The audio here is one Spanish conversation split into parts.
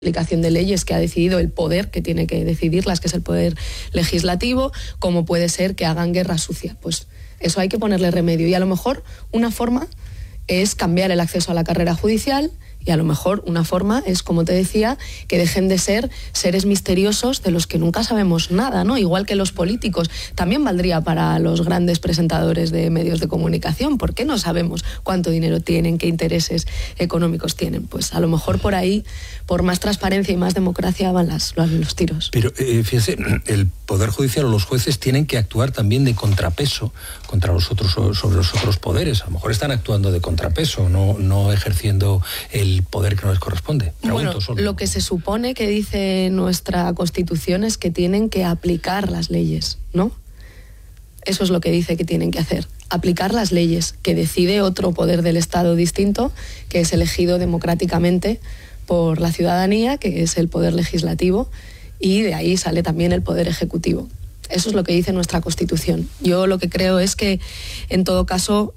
aplicación de leyes que ha decidido el poder que tiene que decidirlas, que es el poder legislativo, como puede ser que hagan guerra sucia. Pues eso hay que ponerle remedio. Y a lo mejor una forma es cambiar el acceso a la carrera judicial, y a lo mejor una forma es, como te decía, que dejen de ser seres misteriosos de los que nunca sabemos nada, ¿no? Igual que los políticos. También valdría para los grandes presentadores de medios de comunicación. ¿Por qué no sabemos cuánto dinero tienen, qué intereses económicos tienen? Pues a lo mejor por ahí, por más transparencia y más democracia van los tiros. Pero fíjese, el Poder Judicial o los jueces tienen que actuar también de contrapeso contra los otros, sobre los otros poderes. A lo mejor están actuando de contrapeso, no ejerciendo el poder que no les corresponde. Bueno, lo que se supone que dice nuestra Constitución es que tienen que aplicar las leyes, ¿no? Eso es lo que dice que tienen que hacer. Aplicar las leyes, que decide otro poder del Estado distinto, que es elegido democráticamente por la ciudadanía, que es el poder legislativo, y de ahí sale también el poder ejecutivo. Eso es lo que dice nuestra Constitución. Yo lo que creo es que, en todo caso,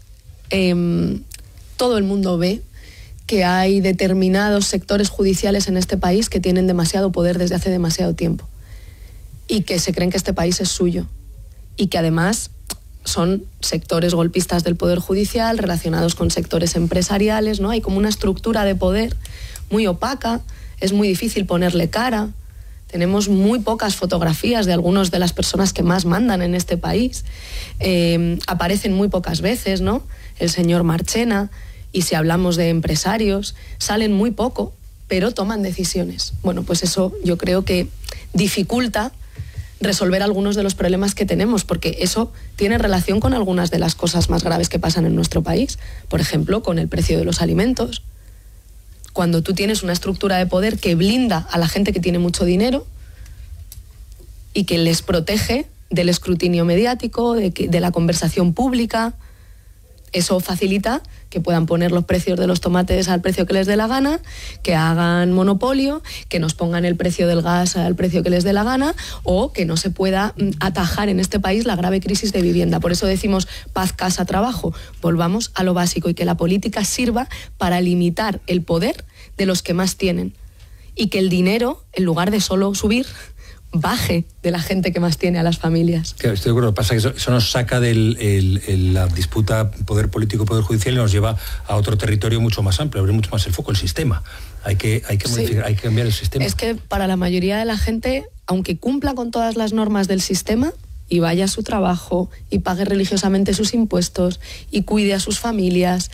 todo el mundo ve que hay determinados sectores judiciales en este país que tienen demasiado poder desde hace demasiado tiempo y que se creen que este país es suyo y que además son sectores golpistas del poder judicial relacionados con sectores empresariales, ¿no? Hay como una estructura de poder muy opaca, es muy difícil ponerle cara. Tenemos muy pocas fotografías de algunas de las personas que más mandan en este país. Aparecen muy pocas veces, ¿no? El señor Marchena. Y si hablamos de empresarios, salen muy poco, pero toman decisiones. Bueno, pues eso yo creo que dificulta resolver algunos de los problemas que tenemos, porque eso tiene relación con algunas de las cosas más graves que pasan en nuestro país. Por ejemplo, con el precio de los alimentos. Cuando tú tienes una estructura de poder que blinda a la gente que tiene mucho dinero y que les protege del escrutinio mediático, de la conversación pública, eso facilita que puedan poner los precios de los tomates al precio que les dé la gana, que hagan monopolio, que nos pongan el precio del gas al precio que les dé la gana, o que no se pueda atajar en este país la grave crisis de vivienda. Por eso decimos paz, casa, trabajo. Volvamos a lo básico y que la política sirva para limitar el poder de los que más tienen. Y que el dinero, en lugar de solo subir, baje de la gente que más tiene, a las familias. Claro, estoy de acuerdo. Pasa que eso nos saca de la disputa poder político, poder judicial y nos lleva a otro territorio mucho más amplio, abrir mucho más el foco, el sistema. Hay que modificar, hay que cambiar el sistema. Es que para la mayoría de la gente, aunque cumpla con todas las normas del sistema y vaya a su trabajo y pague religiosamente sus impuestos y cuide a sus familias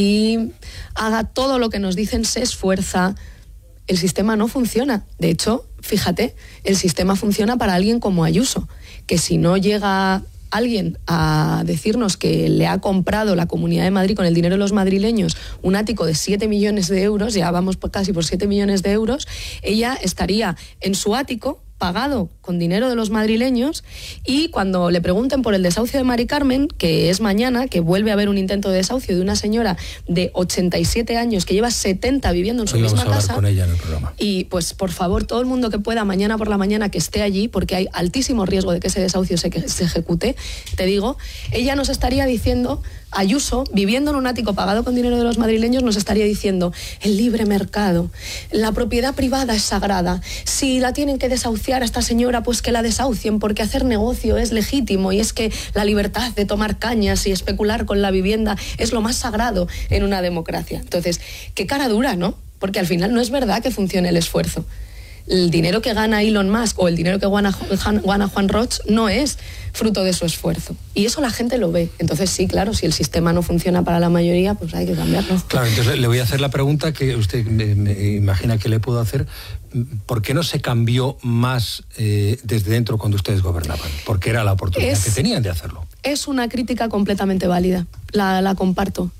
y haga todo lo que nos dicen, se esfuerza, el sistema no funciona. De hecho, fíjate, el sistema funciona para alguien como Ayuso, que si no llega alguien a decirnos que le ha comprado la Comunidad de Madrid con el dinero de los madrileños un ático de 7 millones de euros, ya vamos casi por 7 millones de euros, ella estaría en su ático pagado con dinero de los madrileños, y cuando le pregunten por el desahucio de Mari Carmen, que es mañana, que vuelve a haber un intento de desahucio de una señora de 87 años que lleva 70 viviendo en su misma casa. Vamos a hablar con ella en el programa. Y pues por favor, todo el mundo que pueda mañana por la mañana que esté allí, porque hay altísimo riesgo de que ese desahucio se ejecute, te digo, ella nos estaría diciendo, Ayuso, viviendo en un ático pagado con dinero de los madrileños, nos estaría diciendo: el libre mercado, la propiedad privada es sagrada, si la tienen que desahuciar a esta señora, pues que la desahucien, porque hacer negocio es legítimo, y es que la libertad de tomar cañas y especular con la vivienda es lo más sagrado en una democracia. Entonces, qué cara dura, ¿no? Porque al final no es verdad que funcione el esfuerzo. El dinero que gana Elon Musk o el dinero que gana Juan Roig no es fruto de su esfuerzo. Y eso la gente lo ve. Entonces sí, claro, si el sistema no funciona para la mayoría, pues hay que cambiarlo. Claro, entonces le voy a hacer la pregunta que usted me imagina que le puedo hacer. ¿Por qué no se cambió más desde dentro cuando ustedes gobernaban? Porque era la oportunidad que tenían de hacerlo. Es una crítica completamente válida. La comparto.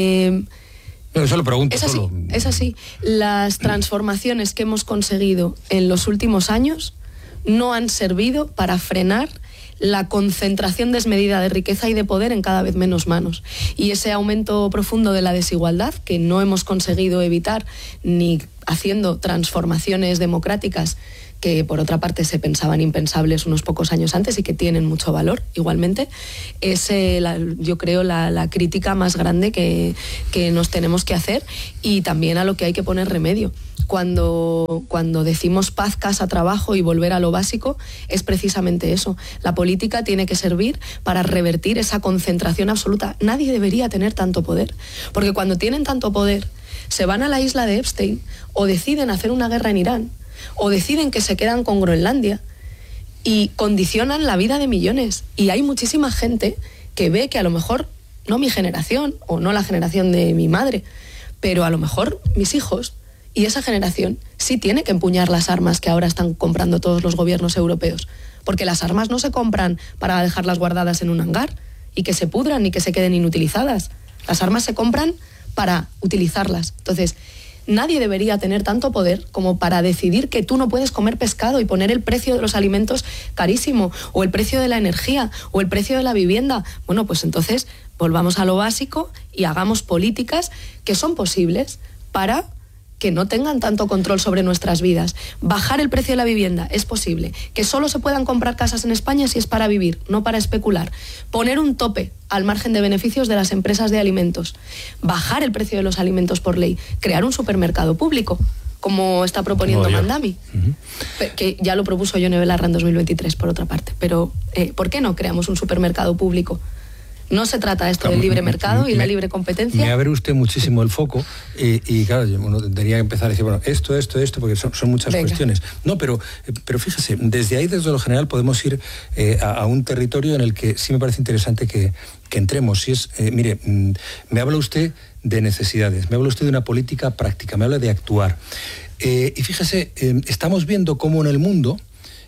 No, eso lo pregunto. Es así. Las transformaciones que hemos conseguido en los últimos años no han servido para frenar la concentración desmedida de riqueza y de poder en cada vez menos manos. Y ese aumento profundo de la desigualdad, que no hemos conseguido evitar ni haciendo transformaciones democráticas que por otra parte se pensaban impensables unos pocos años antes y que tienen mucho valor igualmente, es yo creo la crítica más grande que nos tenemos que hacer, y también a lo que hay que poner remedio. Cuando decimos paz, casa, trabajo y volver a lo básico, es precisamente eso. La política tiene que servir para revertir esa concentración absoluta. Nadie debería tener tanto poder, porque cuando tienen tanto poder se van a la isla de Epstein, o deciden hacer una guerra en Irán, o deciden que se quedan con Groenlandia, y condicionan la vida de millones. Y hay muchísima gente que ve que a lo mejor, no mi generación, o no la generación de mi madre, pero a lo mejor mis hijos y esa generación sí tiene que empuñar las armas que ahora están comprando todos los gobiernos europeos. Porque las armas no se compran para dejarlas guardadas en un hangar y que se pudran y que se queden inutilizadas. Las armas se compran para utilizarlas. Entonces, nadie debería tener tanto poder como para decidir que tú no puedes comer pescado y poner el precio de los alimentos carísimo, o el precio de la energía, o el precio de la vivienda. Bueno, pues entonces volvamos a lo básico y hagamos políticas que son posibles para que no tengan tanto control sobre nuestras vidas. Bajar el precio de la vivienda es posible. Que solo se puedan comprar casas en España si es para vivir, no para especular. Poner un tope al margen de beneficios de las empresas de alimentos. Bajar el precio de los alimentos por ley. Crear un supermercado público, como está proponiendo Mandami. Que ya lo propuso Yone Belarra en 2023, por otra parte. Pero, ¿por qué no creamos un supermercado público? No se trata esto del libre mercado y la libre competencia. Me abre usted muchísimo el foco y claro, uno tendría que empezar a decir, bueno, esto, porque son muchas cuestiones. No, pero fíjese, desde ahí, desde lo general, podemos ir a un territorio en el que sí me parece interesante que entremos. Si es, mire, me habla usted de necesidades, me habla usted de una política práctica, me habla de actuar. Y fíjese, estamos viendo cómo en el mundo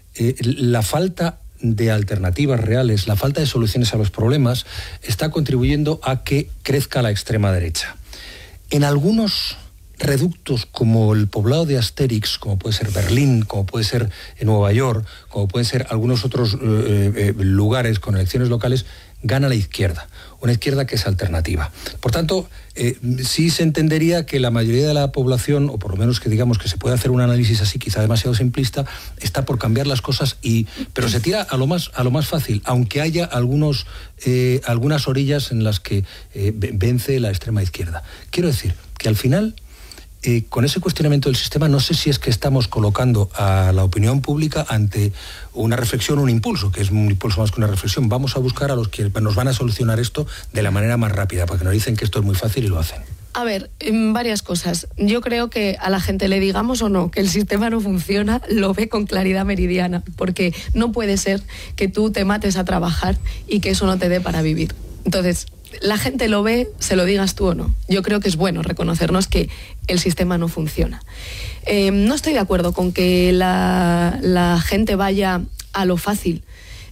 la falta de alternativas reales, la falta de soluciones a los problemas, está contribuyendo a que crezca la extrema derecha. En algunos reductos como el poblado de Asterix, como puede ser Berlín, como puede ser Nueva York, como pueden ser algunos otros lugares con elecciones locales, gana la izquierda, una izquierda que es alternativa. Por tanto, sí se entendería que la mayoría de la población, o por lo menos que digamos que se puede hacer un análisis así, quizá demasiado simplista, está por cambiar las cosas, pero se tira a lo más fácil, aunque haya algunas orillas en las que vence la extrema izquierda. Quiero decir que al final, con ese cuestionamiento del sistema, no sé si es que estamos colocando a la opinión pública ante una reflexión, un impulso, que es un impulso más que una reflexión. Vamos a buscar a los que nos van a solucionar esto de la manera más rápida, porque nos dicen que esto es muy fácil y lo hacen. A ver, varias cosas. Yo creo que a la gente, le digamos o no que el sistema no funciona, lo ve con claridad meridiana, porque no puede ser que tú te mates a trabajar y que eso no te dé para vivir. Entonces, la gente lo ve, se lo digas tú o no. Yo creo que es bueno reconocernos que el sistema no funciona. No estoy de acuerdo con que la gente vaya a lo fácil.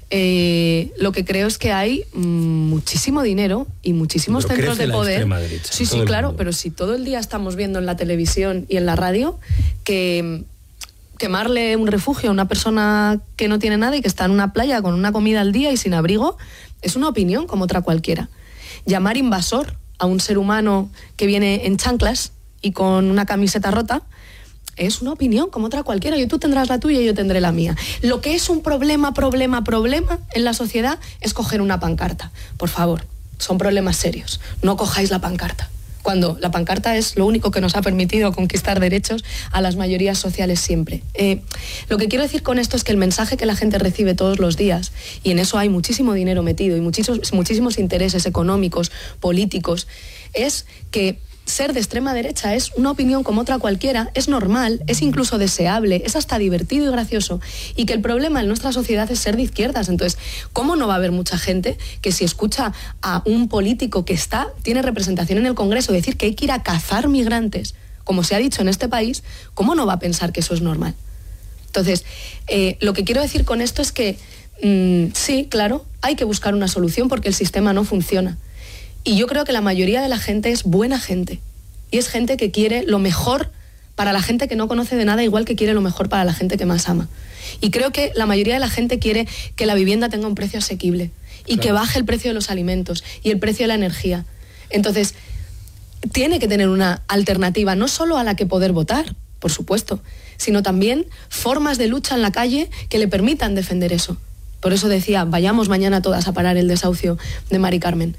Lo que creo es que hay muchísimo dinero y muchísimos centros de poder. Derecha, sí, claro, pero si todo el día estamos viendo en la televisión y en la radio que quemarle un refugio a una persona que no tiene nada y que está en una playa con una comida al día y sin abrigo, es una opinión como otra cualquiera. Llamar invasor a un ser humano que viene en chanclas y con una camiseta rota es una opinión como otra cualquiera. Tú tendrás la tuya y yo tendré la mía. Lo que es un problema en la sociedad es coger una pancarta. Por favor, son problemas serios. No cojáis la pancarta, cuando la pancarta es lo único que nos ha permitido conquistar derechos a las mayorías sociales siempre. Lo que quiero decir con esto es que el mensaje que la gente recibe todos los días, y en eso hay muchísimo dinero metido y muchísimos intereses económicos, políticos, es que ser de extrema derecha es una opinión como otra cualquiera, es normal, es incluso deseable, es hasta divertido y gracioso, y que el problema en nuestra sociedad es ser de izquierdas. Entonces, ¿cómo no va a haber mucha gente que si escucha a un político que tiene representación en el Congreso decir que hay que ir a cazar migrantes, como se ha dicho en este país, cómo no va a pensar que eso es normal? Entonces, lo que quiero decir con esto es que sí, claro, hay que buscar una solución porque el sistema no funciona. Y yo creo que la mayoría de la gente es buena gente. Y es gente que quiere lo mejor para la gente que no conoce de nada, igual que quiere lo mejor para la gente que más ama. Y creo que la mayoría de la gente quiere que la vivienda tenga un precio asequible y que baje el precio de los alimentos y el precio de la energía. Entonces, tiene que tener una alternativa, no solo a la que poder votar, por supuesto, sino también formas de lucha en la calle que le permitan defender eso. Por eso decía, vayamos mañana todas a parar el desahucio de Mari Carmen.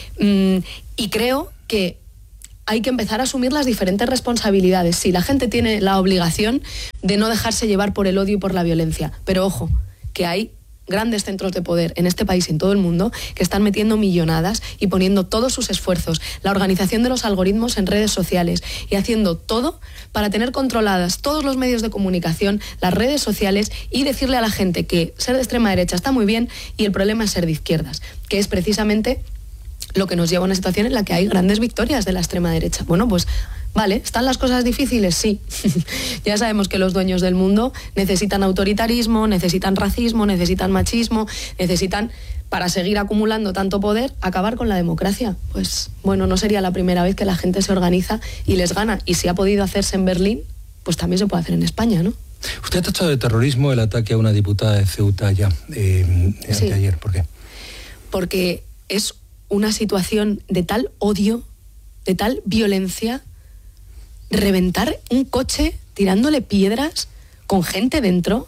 Y creo que hay que empezar a asumir las diferentes responsabilidades. Sí, la gente tiene la obligación de no dejarse llevar por el odio y por la violencia, pero ojo, que hay grandes centros de poder en este país y en todo el mundo que están metiendo millonadas y poniendo todos sus esfuerzos, la organización de los algoritmos en redes sociales y haciendo todo para tener controladas todos los medios de comunicación, las redes sociales, y decirle a la gente que ser de extrema derecha está muy bien y el problema es ser de izquierdas, que es precisamente lo que nos lleva a una situación en la que hay grandes victorias de la extrema derecha. Bueno, pues vale, ¿están las cosas difíciles? Sí. Ya sabemos que los dueños del mundo necesitan autoritarismo, necesitan racismo, necesitan machismo, necesitan, para seguir acumulando tanto poder, acabar con la democracia. Pues bueno, no sería la primera vez que la gente se organiza y les gana. Y si ha podido hacerse en Berlín, pues también se puede hacer en España, ¿no? Usted ha tachado de terrorismo el ataque a una diputada de Ceuta ya, sí. Ayer. ¿Por qué? Porque es una situación de tal odio, de tal violencia, reventar un coche tirándole piedras con gente dentro.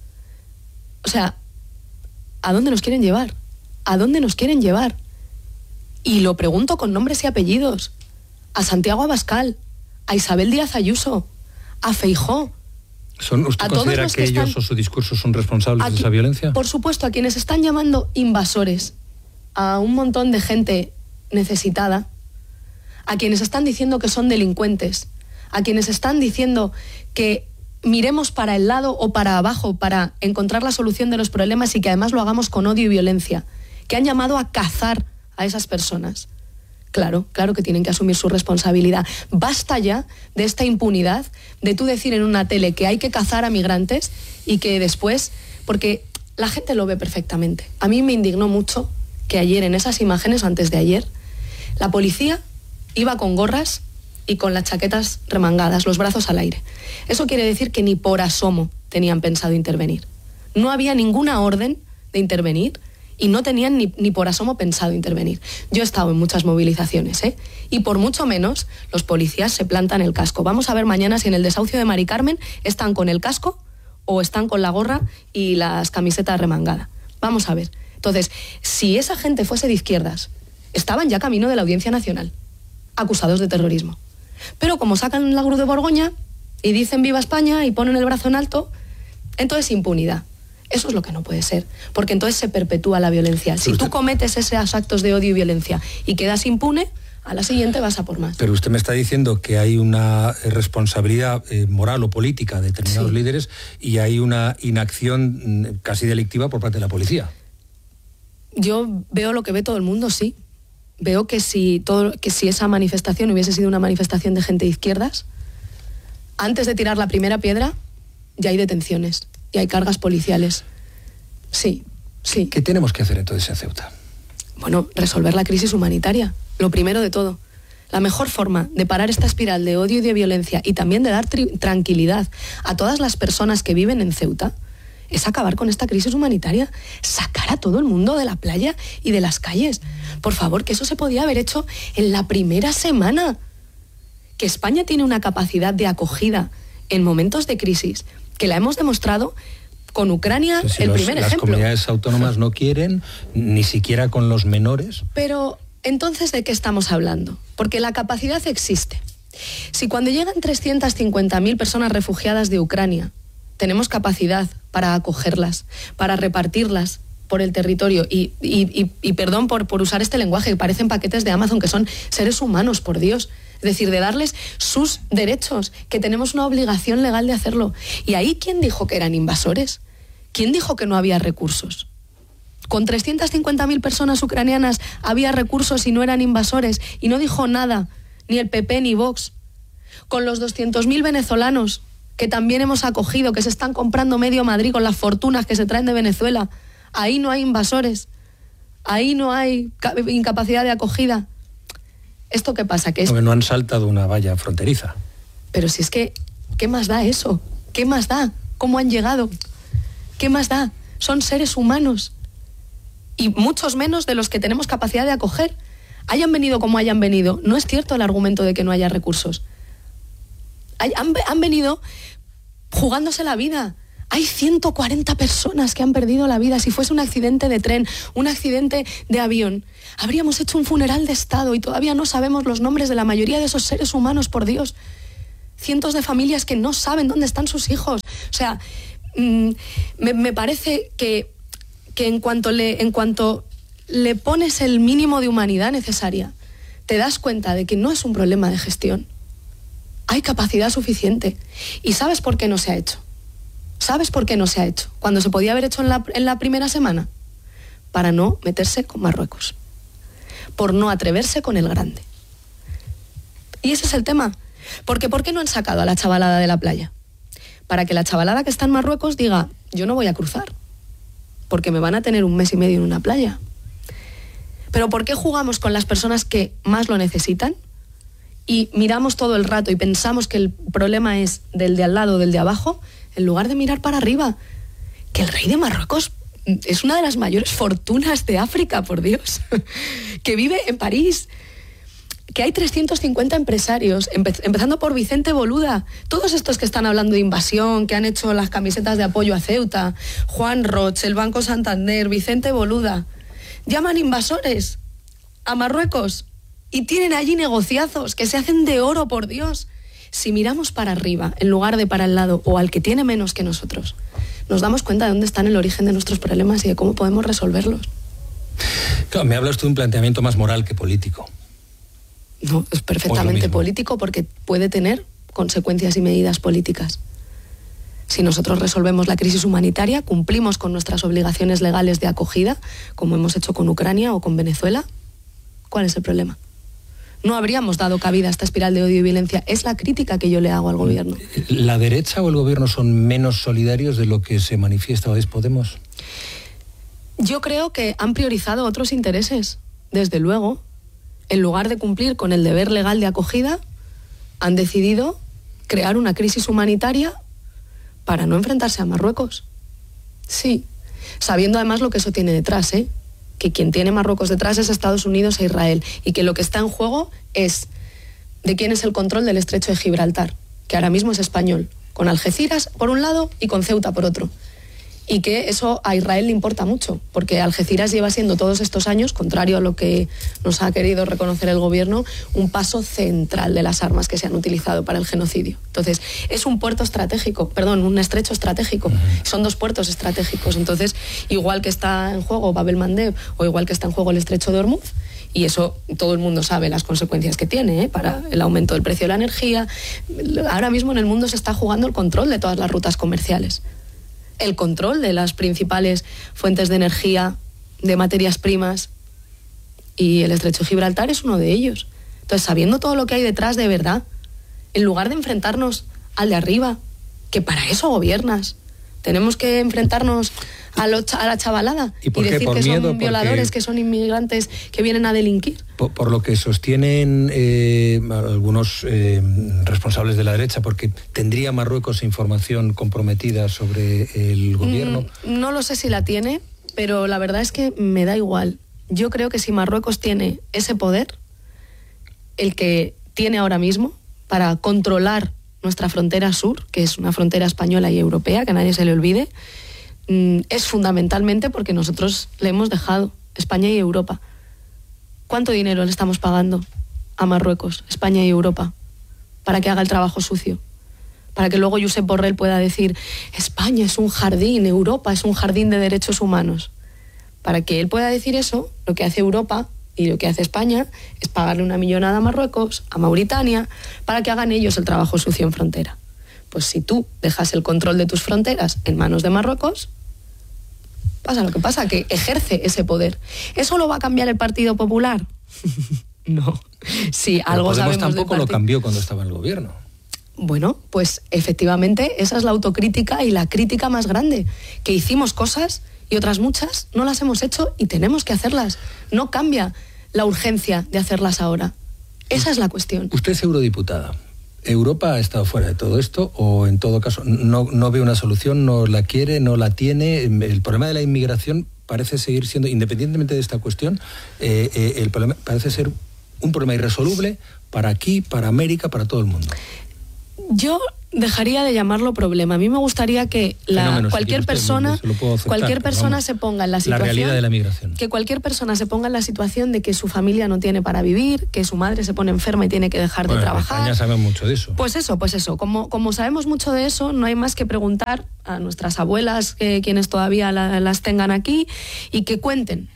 O sea, ¿a dónde nos quieren llevar? ¿A dónde nos quieren llevar? Y lo pregunto con nombres y apellidos. A Santiago Abascal, a Isabel Díaz Ayuso, a Feijóo. ¿Usted considera que ellos o su discurso son responsables de esa violencia? Por supuesto, a quienes están llamando invasores, a un montón de gente necesitada, a quienes están diciendo que son delincuentes, a quienes están diciendo que miremos para el lado o para abajo para encontrar la solución de los problemas y que además lo hagamos con odio y violencia, que han llamado a cazar a esas personas. Claro que tienen que asumir su responsabilidad. Basta ya de esta impunidad, de tú decir en una tele que hay que cazar a migrantes y que después, porque la gente lo ve perfectamente. A mí me indignó mucho que ayer, en esas imágenes, o antes de ayer, la policía iba con gorras y con las chaquetas remangadas, los brazos al aire. Eso quiere decir que ni por asomo tenían pensado intervenir. No había ninguna orden de intervenir y no tenían ni por asomo pensado intervenir. Yo he estado en muchas movilizaciones, y por mucho menos los policías se plantan el casco. Vamos a ver mañana si en el desahucio de Mari Carmen están con el casco o están con la gorra y las camisetas remangadas. Vamos a ver. Entonces, si esa gente fuese de izquierdas, estaban ya camino de la Audiencia Nacional, acusados de terrorismo. Pero como sacan la Cruz de Borgoña y dicen viva España y ponen el brazo en alto, entonces impunidad. Eso es lo que no puede ser, porque entonces se perpetúa la violencia. Si tú cometes esos actos de odio y violencia y quedas impune, a la siguiente vas a por más. Pero usted me está diciendo que hay una responsabilidad moral o política de determinados líderes y hay una inacción casi delictiva por parte de la policía. Yo veo lo que ve todo el mundo, sí. Veo que si esa manifestación hubiese sido una manifestación de gente de izquierdas, antes de tirar la primera piedra, ya hay detenciones y hay cargas policiales. Sí. ¿Qué tenemos que hacer entonces en Ceuta? Bueno, resolver la crisis humanitaria, lo primero de todo. La mejor forma de parar esta espiral de odio y de violencia y también de dar tranquilidad a todas las personas que viven en Ceuta es acabar con esta crisis humanitaria, sacar a todo el mundo de la playa y de las calles. Por favor, que eso se podía haber hecho en la primera semana. Que España tiene una capacidad de acogida en momentos de crisis, que la hemos demostrado con Ucrania, el primer ejemplo. Las comunidades autónomas no quieren, ni siquiera con los menores. Pero, entonces, ¿de qué estamos hablando? Porque la capacidad existe. Si cuando llegan 350.000 personas refugiadas de Ucrania, tenemos capacidad para acogerlas, para repartirlas por el territorio y perdón por usar este lenguaje, que parecen paquetes de Amazon, que son seres humanos, por Dios. Es decir, de darles sus derechos, que tenemos una obligación legal de hacerlo. ¿Y ahí quién dijo que eran invasores? ¿Quién dijo que no había recursos? Con 350.000 personas ucranianas había recursos y no eran invasores, y no dijo nada, ni el PP ni Vox. Con los 200.000 venezolanos que también hemos acogido, que se están comprando medio Madrid con las fortunas que se traen de Venezuela, ahí no hay invasores, ahí no hay incapacidad de acogida. ¿Esto qué pasa? Que no han saltado una valla fronteriza. Pero si es que, ¿qué más da eso? ¿Qué más da? ¿Cómo han llegado? ¿Qué más da? Son seres humanos. Y muchos menos de los que tenemos capacidad de acoger. Hayan venido como hayan venido. No es cierto el argumento de que no haya recursos. Han venido jugándose la vida. Hay 140 personas que han perdido la vida. Si fuese un accidente de tren, un accidente de avión, habríamos hecho un funeral de Estado y todavía no sabemos los nombres de la mayoría de esos seres humanos, por Dios. Cientos de familias que no saben dónde están sus hijos. O sea, me parece que en cuanto le pones el mínimo de humanidad necesaria, te das cuenta de que no es un problema de gestión. Hay capacidad suficiente. ¿Y sabes por qué no se ha hecho? ¿Sabes por qué no se ha hecho? Cuando se podía haber hecho en la primera semana. Para no meterse con Marruecos. Por no atreverse con el grande. Y ese es el tema. Porque ¿por qué no han sacado a la chavalada de la playa? Para que la chavalada que está en Marruecos diga, yo no voy a cruzar. Porque me van a tener 1 mes y medio en una playa. Pero ¿por qué jugamos con las personas que más lo necesitan? Y miramos todo el rato y pensamos que el problema es del de al lado o del de abajo, en lugar de mirar para arriba. Que el rey de Marruecos es una de las mayores fortunas de África, por Dios. Que vive en París. Que hay 350 empresarios, empezando por Vicente Boluda. Todos estos que están hablando de invasión, que han hecho las camisetas de apoyo a Ceuta, Juan Roch, el Banco Santander, Vicente Boluda, llaman invasores a Marruecos y tienen allí negociazos que se hacen de oro, por Dios. Si miramos para arriba, en lugar de para el lado, o al que tiene menos que nosotros, nos damos cuenta de dónde están el origen de nuestros problemas y de cómo podemos resolverlos. Claro, me hablas tú de un planteamiento más moral que político. No, es perfectamente político porque puede tener consecuencias y medidas políticas. Si nosotros resolvemos la crisis humanitaria, cumplimos con nuestras obligaciones legales de acogida, como hemos hecho con Ucrania o con Venezuela, ¿cuál es el problema? No habríamos dado cabida a esta espiral de odio y violencia. Es la crítica que yo le hago al gobierno. ¿La derecha o el gobierno son menos solidarios de lo que se manifiesta hoy Podemos? Yo creo que han priorizado otros intereses, desde luego. En lugar de cumplir con el deber legal de acogida, han decidido crear una crisis humanitaria para no enfrentarse a Marruecos. Sí, sabiendo además lo que eso tiene detrás, que quien tiene Marruecos detrás es Estados Unidos e Israel, y que lo que está en juego es de quién es el control del estrecho de Gibraltar, que ahora mismo es español, con Algeciras por un lado y con Ceuta por otro. Y que eso a Israel le importa mucho, porque Algeciras lleva siendo todos estos años, contrario a lo que nos ha querido reconocer el gobierno, un paso central de las armas que se han utilizado para el genocidio. Entonces, es un puerto estratégico, un estrecho estratégico. Son 2 puertos estratégicos. Entonces, igual que está en juego Bab el-Mandeb o igual que está en juego el estrecho de Hormuz, y eso todo el mundo sabe las consecuencias que tiene para el aumento del precio de la energía. Ahora mismo en el mundo se está jugando el control de todas las rutas comerciales. El control de las principales fuentes de energía, de materias primas, y el estrecho de Gibraltar es uno de ellos. Entonces, sabiendo todo lo que hay detrás de verdad, en lugar de enfrentarnos al de arriba, que para eso gobiernas, tenemos que enfrentarnos a la chavalada y decir que son violadores, que son inmigrantes que vienen a delinquir. Por lo que sostienen algunos responsables de la derecha, porque ¿tendría Marruecos información comprometida sobre el gobierno? No lo sé si la tiene, pero la verdad es que me da igual. Yo creo que si Marruecos tiene ese poder, el que tiene ahora mismo, para controlar nuestra frontera sur, que es una frontera española y europea, que a nadie se le olvide, es fundamentalmente porque nosotros le hemos dejado, España y Europa. ¿Cuánto dinero le estamos pagando a Marruecos, España y Europa, para que haga el trabajo sucio? Para que luego Josep Borrell pueda decir, España es un jardín, Europa es un jardín de derechos humanos. Para que él pueda decir eso, lo que hace Europa y lo que hace España es pagarle una millonada a Marruecos, a Mauritania, para que hagan ellos el trabajo sucio en frontera. Pues si tú dejas el control de tus fronteras en manos de Marruecos, pasa lo que pasa, que ejerce ese poder. ¿Eso lo va a cambiar el Partido Popular? No. Sí, algo sabemos. Podemos tampoco lo cambió cuando estaba en el gobierno. Bueno, pues efectivamente esa es la autocrítica y la crítica más grande, que hicimos cosas y otras muchas no las hemos hecho y tenemos que hacerlas. No cambia la urgencia de hacerlas ahora. Esa es la cuestión. Usted es eurodiputada. ¿Europa ha estado fuera de todo esto o en todo caso no ve una solución, no la quiere, no la tiene? El problema de la inmigración parece seguir siendo, independientemente de esta cuestión, el problema parece ser un problema irresoluble para aquí, para América, para todo el mundo. Yo dejaría de llamarlo problema. A mí me gustaría que cualquier persona se ponga en la situación... La realidad de la migración. Que cualquier persona se ponga en la situación de que su familia no tiene para vivir, que su madre se pone enferma y tiene que dejar de trabajar. En España saben mucho de eso. Pues eso. Como sabemos mucho de eso, no hay más que preguntar a nuestras abuelas, quienes todavía las tengan aquí, y que cuenten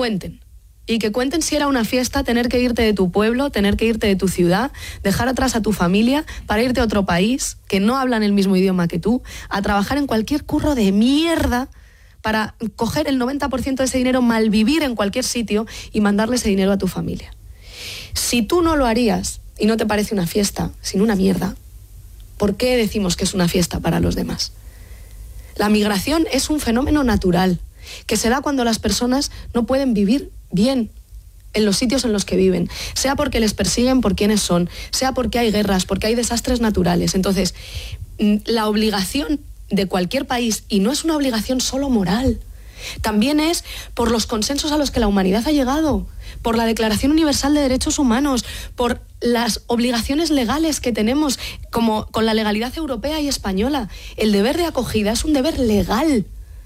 si era una fiesta tener que irte de tu pueblo, tener que irte de tu ciudad, dejar atrás a tu familia para irte a otro país que no hablan el mismo idioma que tú, a trabajar en cualquier curro de mierda para coger el 90% de ese dinero, malvivir en cualquier sitio y mandarle ese dinero a tu familia. Si tú no lo harías y no te parece una fiesta, sino una mierda, ¿por qué decimos que es una fiesta para los demás? La migración es un fenómeno natural que se da cuando las personas no pueden vivir bien en los sitios en los que viven, sea porque les persiguen por quienes son, sea porque hay guerras, porque hay desastres naturales. Entonces, la obligación de cualquier país, y no es una obligación solo moral, también es por los consensos a los que la humanidad ha llegado, por la Declaración Universal de Derechos Humanos, por las obligaciones legales que tenemos como con la legalidad europea y española. El deber de acogida es un deber legal.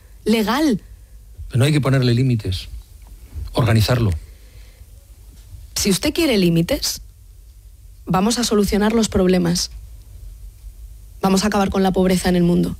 Pero no hay que ponerle límites. Organizarlo. Si usted quiere límites, vamos a solucionar los problemas. Vamos a acabar con la pobreza en el mundo.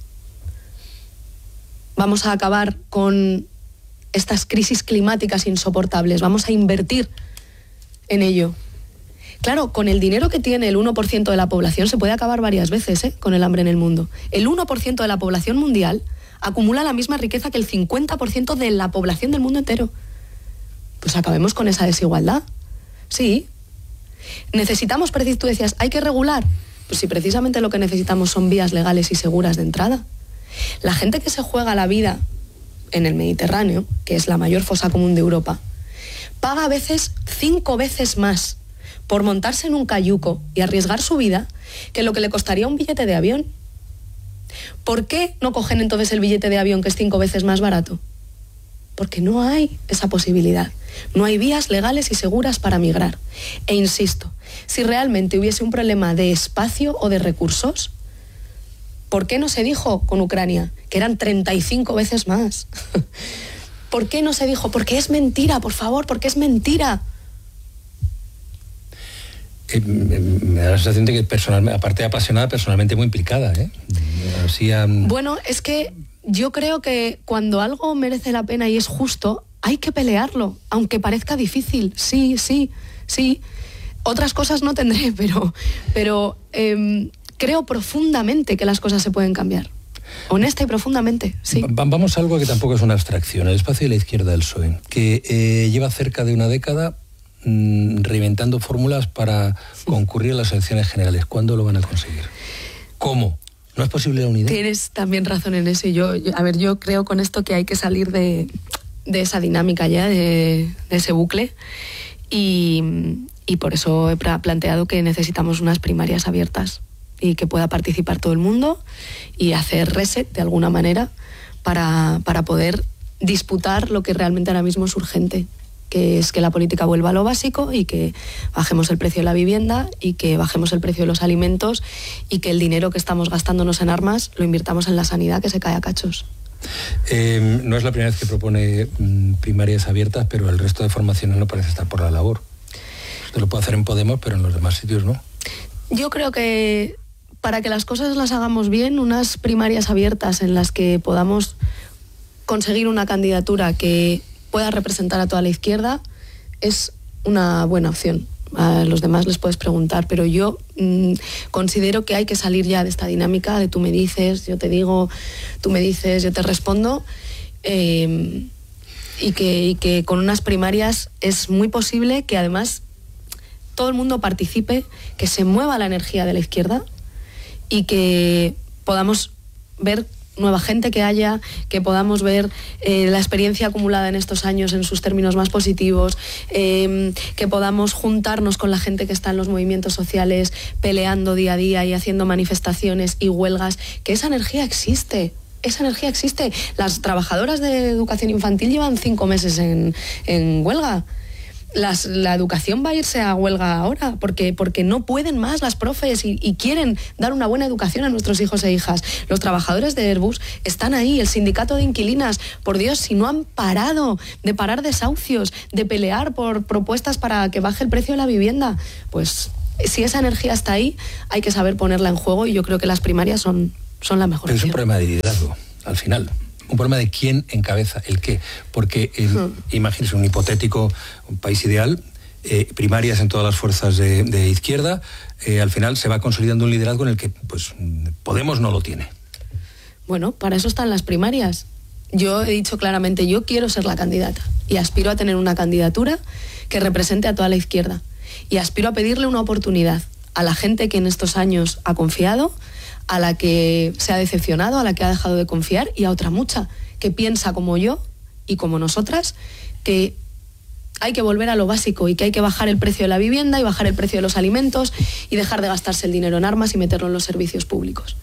Vamos a acabar con estas crisis climáticas insoportables. Vamos a invertir en ello. Claro, con el dinero que tiene el 1% de la población se puede acabar varias veces, con el hambre en el mundo. El 1% de la población mundial acumula la misma riqueza que el 50% de la población del mundo entero. Pues acabemos con esa desigualdad. Sí. Necesitamos, tú decías, ¿hay que regular? Pues si precisamente lo que necesitamos son vías legales y seguras de entrada. La gente que se juega la vida en el Mediterráneo, que es la mayor fosa común de Europa, paga a veces 5 veces más por montarse en un cayuco y arriesgar su vida que lo que le costaría un billete de avión. ¿Por qué no cogen entonces el billete de avión, que es 5 veces más barato? Porque no hay esa posibilidad. No hay vías legales y seguras para migrar. E insisto, si realmente hubiese un problema de espacio o de recursos, ¿por qué no se dijo con Ucrania que eran 35 veces más? ¿Por qué no se dijo? Porque es mentira, por favor, porque es mentira. Me da la sensación de que personalmente, aparte de apasionada, personalmente muy implicada. Bueno, es que yo creo que cuando algo merece la pena y es justo, hay que pelearlo, aunque parezca difícil. Sí. Otras cosas no tendré, pero creo profundamente que las cosas se pueden cambiar. Honesta y profundamente, sí. Vamos a algo que tampoco es una abstracción, el espacio de la izquierda del PSOE, que lleva cerca de una década reinventando fórmulas para concurrir a las elecciones generales. ¿Cuándo lo van a conseguir? ¿Cómo? ¿No es posible la unidad? Tienes también razón en eso. Yo creo con esto que hay que salir de esa dinámica ya, de ese bucle, y por eso he planteado que necesitamos unas primarias abiertas y que pueda participar todo el mundo y hacer reset de alguna manera para poder disputar lo que realmente ahora mismo es urgente, que es que la política vuelva a lo básico y que bajemos el precio de la vivienda y que bajemos el precio de los alimentos y que el dinero que estamos gastándonos en armas lo invirtamos en la sanidad, que se cae a cachos. No es la primera vez que propone primarias abiertas, pero el resto de formaciones no parece estar por la labor. Esto lo puede hacer en Podemos, pero en los demás sitios no. Yo creo que para que las cosas las hagamos bien, unas primarias abiertas en las que podamos conseguir una candidatura que pueda representar a toda la izquierda es una buena opción. A los demás les puedes preguntar, pero yo considero que hay que salir ya de esta dinámica de tú me dices, yo te digo, tú me dices, yo te respondo, y que con unas primarias es muy posible que además todo el mundo participe, que se mueva la energía de la izquierda y que podamos ver nueva gente que podamos ver la experiencia acumulada en estos años en sus términos más positivos, que podamos juntarnos con la gente que está en los movimientos sociales peleando día a día y haciendo manifestaciones y huelgas, que esa energía existe. Esa energía existe. Las trabajadoras de educación infantil llevan 5 meses en huelga. la educación va a irse a huelga ahora porque no pueden más las profes y quieren dar una buena educación a nuestros hijos e hijas. Los trabajadores de Airbus están ahí, el sindicato de inquilinas, por Dios, si no han parado de parar desahucios, de pelear por propuestas para que baje el precio de la vivienda, pues si esa energía está ahí, hay que saber ponerla en juego, y yo creo que las primarias son la mejor Pero opción. es un problema de liderazgo, al final. Un problema de quién encabeza el qué. Porque, imagínense, un hipotético un país ideal, primarias en todas las fuerzas de izquierda, al final se va consolidando un liderazgo en el que pues Podemos no lo tiene. Bueno, para eso están las primarias. Yo he dicho claramente, yo quiero ser la candidata y aspiro a tener una candidatura que represente a toda la izquierda. Y aspiro a pedirle una oportunidad a la gente que en estos años ha confiado, a la que se ha decepcionado, a la que ha dejado de confiar, y a otra mucha que piensa como yo y como nosotras, que hay que volver a lo básico y que hay que bajar el precio de la vivienda y bajar el precio de los alimentos y dejar de gastarse el dinero en armas y meterlo en los servicios públicos.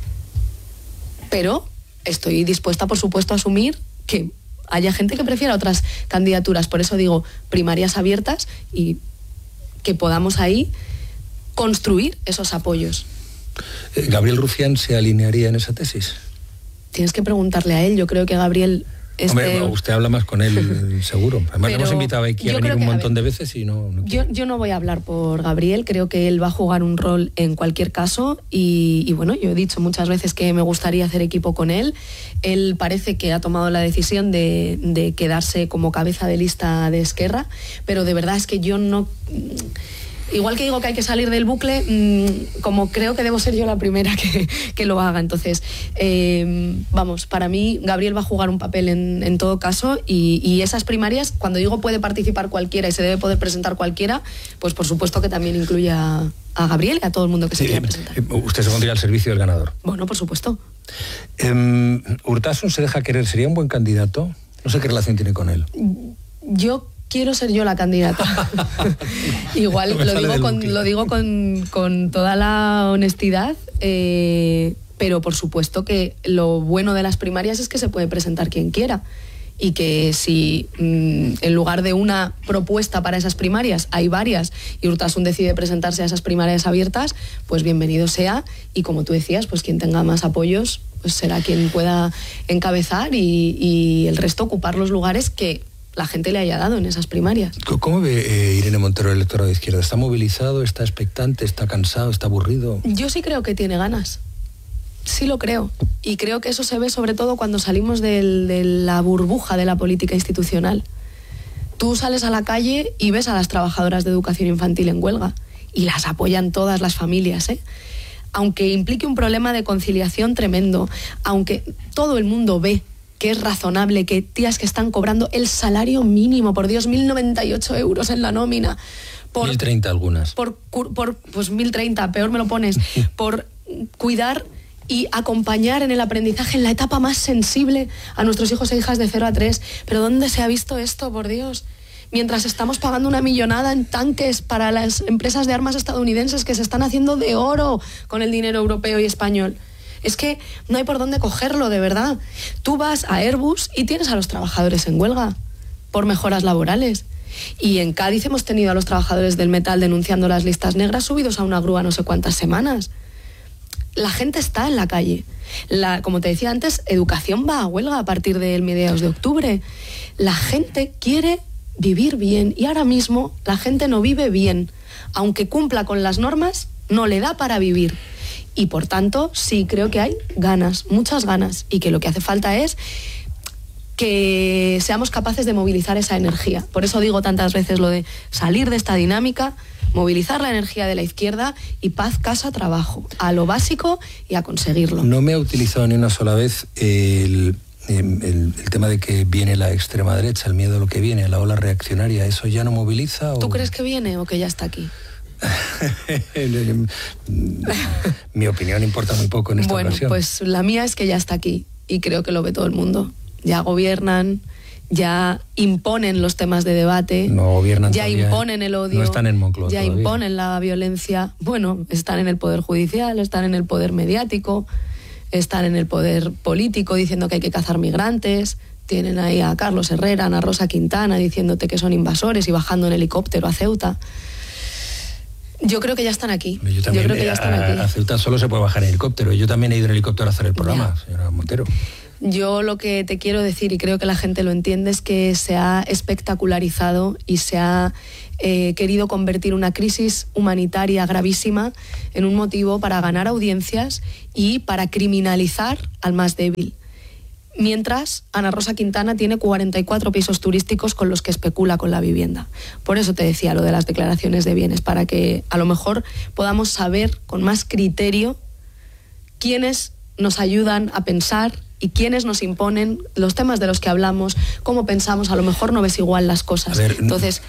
Pero estoy dispuesta, por supuesto, a asumir que haya gente que prefiera otras candidaturas. Por eso digo, primarias abiertas y que podamos ahí construir esos apoyos. ¿Gabriel Rufián se alinearía en esa tesis? Tienes que preguntarle a él. Yo creo que Gabriel... Hombre, usted habla más con él, seguro. Además, le hemos invitado aquí a venir un montón de veces y no yo no voy a hablar por Gabriel. Creo que él va a jugar un rol en cualquier caso. Y bueno, yo he dicho muchas veces que me gustaría hacer equipo con él. Él parece que ha tomado la decisión de quedarse como cabeza de lista de Esquerra, pero de verdad es que yo no... Igual que digo que hay que salir del bucle, como creo que debo ser yo la primera que lo haga. Entonces, vamos, para mí Gabriel va a jugar un papel en todo caso, y esas primarias, cuando digo puede participar cualquiera y se debe poder presentar cualquiera, pues por supuesto que también incluye a Gabriel y a todo el mundo que se quiera presentar. ¿Usted se pondría al servicio del ganador? Bueno, por supuesto. ¿Urtasun se deja querer? ¿Sería un buen candidato? No sé qué relación tiene con él. Yo quiero ser yo la candidata. Igual lo digo con toda la honestidad, pero por supuesto que lo bueno de las primarias es que se puede presentar quien quiera, y que si en lugar de una propuesta para esas primarias hay varias y Urtasun decide presentarse a esas primarias abiertas, pues bienvenido sea, y como tú decías, pues quien tenga más apoyos pues será quien pueda encabezar y el resto ocupar los lugares que la gente le haya dado en esas primarias. ¿Cómo ve Irene Montero el electorado de izquierda? ¿Está movilizado, está expectante, está cansado, está aburrido? Yo sí creo que tiene ganas. Sí lo creo. Y creo que eso se ve sobre todo cuando salimos de la burbuja de la política institucional. Tú sales a la calle y ves a las trabajadoras de educación infantil en huelga y las apoyan todas las familias, ¿eh? Aunque implique un problema de conciliación tremendo, aunque todo el mundo ve que es razonable que tías que están cobrando el salario mínimo, por Dios, 1.098 euros en la nómina. 1.030 algunas. Pues 1.030, peor me lo pones, por cuidar y acompañar en el aprendizaje en la etapa más sensible a nuestros hijos e hijas de 0 a 3. ¿Pero dónde se ha visto esto, por Dios? Mientras estamos pagando una millonada en tanques para las empresas de armas estadounidenses que se están haciendo de oro con el dinero europeo y español. Es que no hay por dónde cogerlo, de verdad. Tú vas a Airbus y tienes a los trabajadores en huelga por mejoras laborales. Y en Cádiz hemos tenido a los trabajadores del metal denunciando las listas negras subidos a una grúa no sé cuántas semanas. La gente está en la calle. Como te decía antes, educación va a huelga a partir del mediados de octubre. La gente quiere vivir bien y ahora mismo la gente no vive bien. Aunque cumpla con las normas, no le da para vivir. Y por tanto, sí creo que hay ganas, muchas ganas, y que lo que hace falta es que seamos capaces de movilizar esa energía. Por eso digo tantas veces lo de salir de esta dinámica, movilizar la energía de la izquierda y paz, casa, trabajo, a lo básico y a conseguirlo. No me ha utilizado ni una sola vez el tema de que viene la extrema derecha, el miedo a lo que viene, la ola reaccionaria. ¿Eso ya no moviliza? ¿Tú crees que viene o que ya está aquí? Mi opinión importa muy poco en esta ocasión. Bueno, pues la mía es que ya está aquí y creo que lo ve todo el mundo. Ya gobiernan, ya imponen los temas de debate, no gobiernan ya todavía, imponen el odio, no están en Moncloa ya todavía. Imponen la violencia. Bueno, están en el poder judicial, están en el poder mediático, están en el poder político diciendo que hay que cazar migrantes, Tienen ahí a Carlos Herrera, a Ana Rosa Quintana diciéndote que son invasores y bajando en helicóptero a Ceuta. Yo creo que ya están aquí. Yo también, a Ceuta solo se puede bajar en helicóptero. Yo también he ido en helicóptero a hacer el programa, señora Montero. Yo lo que te quiero decir, y creo que la gente lo entiende, es que se ha espectacularizado y se ha querido convertir una crisis humanitaria gravísima en un motivo para ganar audiencias y para criminalizar al más débil. Mientras Ana Rosa Quintana tiene 44 pisos turísticos con los que especula con la vivienda. Por eso te decía lo de las declaraciones de bienes, para que a lo mejor podamos saber con más criterio quiénes nos ayudan a pensar y quiénes nos imponen los temas de los que hablamos, cómo pensamos. A lo mejor no ves igual las cosas. Entonces,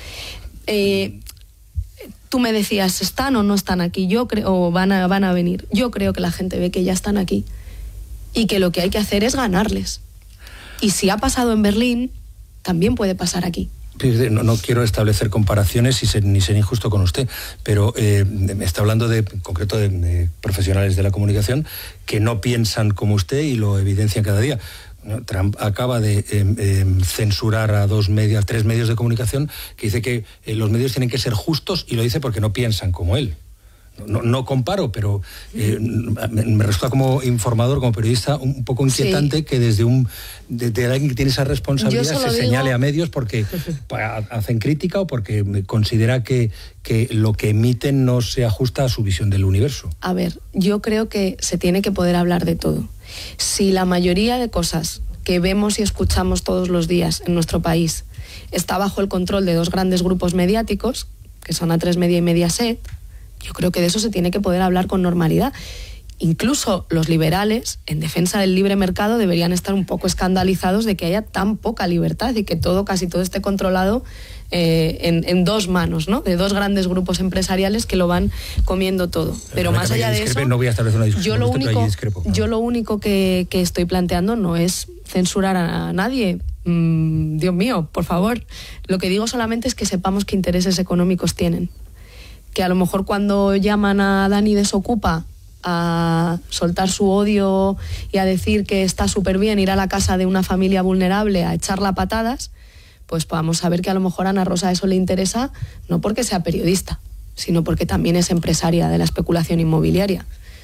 tú me decías, ¿están o no están aquí? Yo creo, o van a venir. Yo creo que la gente ve que ya están aquí y que lo que hay que hacer es ganarles. Y si ha pasado en Berlín, también puede pasar aquí. No quiero establecer comparaciones ni ser injusto con usted, pero me está hablando en concreto de profesionales de la comunicación que no piensan como usted y lo evidencian cada día. Trump acaba de censurar a 3 medios de comunicación que dice que los medios tienen que ser justos, y lo dice porque no piensan como él. No comparo, pero me resulta como informador, como periodista, un poco inquietante que desde alguien que tiene esa responsabilidad se señale a medios porque hacen crítica o porque considera que lo que emiten no se ajusta a su visión del universo. A ver, yo creo que se tiene que poder hablar de todo. Si la mayoría de cosas que vemos y escuchamos todos los días en nuestro país está bajo el control de 2 grandes grupos mediáticos, que son A3 Media y Mediaset, yo creo que de eso se tiene que poder hablar con normalidad. Incluso los liberales, en defensa del libre mercado, deberían estar un poco escandalizados de que haya tan poca libertad y que casi todo esté controlado en 2 manos, ¿no? De 2 grandes grupos empresariales que lo van comiendo todo. Pero más allá de eso, no voy a establecer una discusión. Yo lo único que estoy planteando no es censurar a nadie. Dios mío, por favor. Lo que digo solamente es que sepamos qué intereses económicos tienen. Que a lo mejor cuando llaman a Dani Desocupa a soltar su odio y a decir que está súper bien ir a la casa de una familia vulnerable a echarla a patadas, pues podamos saber que a lo mejor a Ana Rosa eso le interesa, no porque sea periodista, sino porque también es empresaria de la especulación inmobiliaria.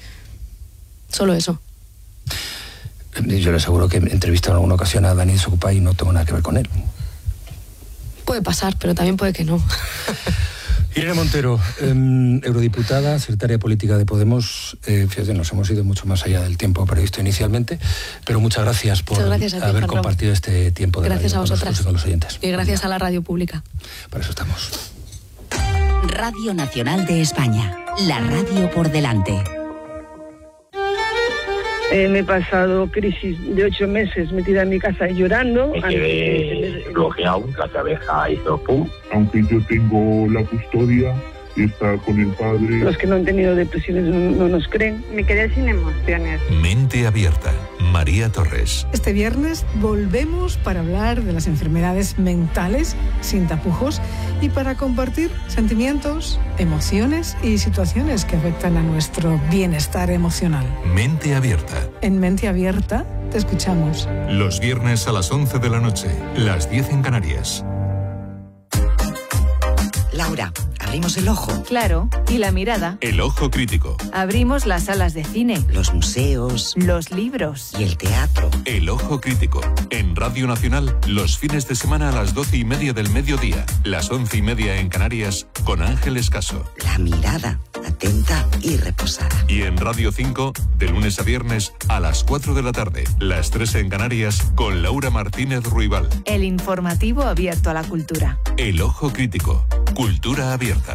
Solo eso. Yo le aseguro que he entrevistado en alguna ocasión a Dani Desocupa y no tengo nada que ver con él. Puede pasar, pero también puede que no. Irene Montero, eurodiputada, secretaria política de Podemos. Fíjate, nos hemos ido mucho más allá del tiempo previsto inicialmente, pero muchas gracias por haber compartido este tiempo de radio con nosotros y con los oyentes. Y gracias a la radio pública. Para eso estamos. Radio Nacional de España, la radio por delante. Me he pasado crisis de 8 meses metida en mi casa llorando. Me quedé bloqueado, la cabeza hizo pum. Aunque yo tengo la custodia y está con el padre. Los que no han tenido depresiones no nos creen. Me quedé sin emociones. Mente abierta, María Torres. Este viernes volvemos para hablar de las enfermedades mentales sin tapujos y para compartir sentimientos, emociones y situaciones que afectan a nuestro bienestar emocional. Mente abierta. En Mente Abierta te escuchamos. Los viernes a las 11 de la noche, las 10 en Canarias. Laura, abrimos el ojo. Claro, y la mirada. El ojo crítico. Abrimos las salas de cine. Los museos. Los libros. Y el teatro. El ojo crítico. En Radio Nacional, los fines de semana a las 12:30 del mediodía, las 11:30 en Canarias, con Ángeles Caso. La mirada, atenta y reposada. Y en Radio 5, de lunes a viernes, a las 4 de la tarde, las 3 en Canarias, con Laura Martínez Ruibal. El informativo abierto a la cultura. El ojo crítico. Cultura abierta.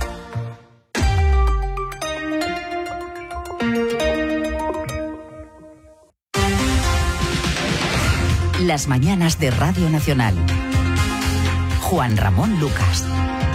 Las mañanas de Radio Nacional. Juan Ramón Lucas.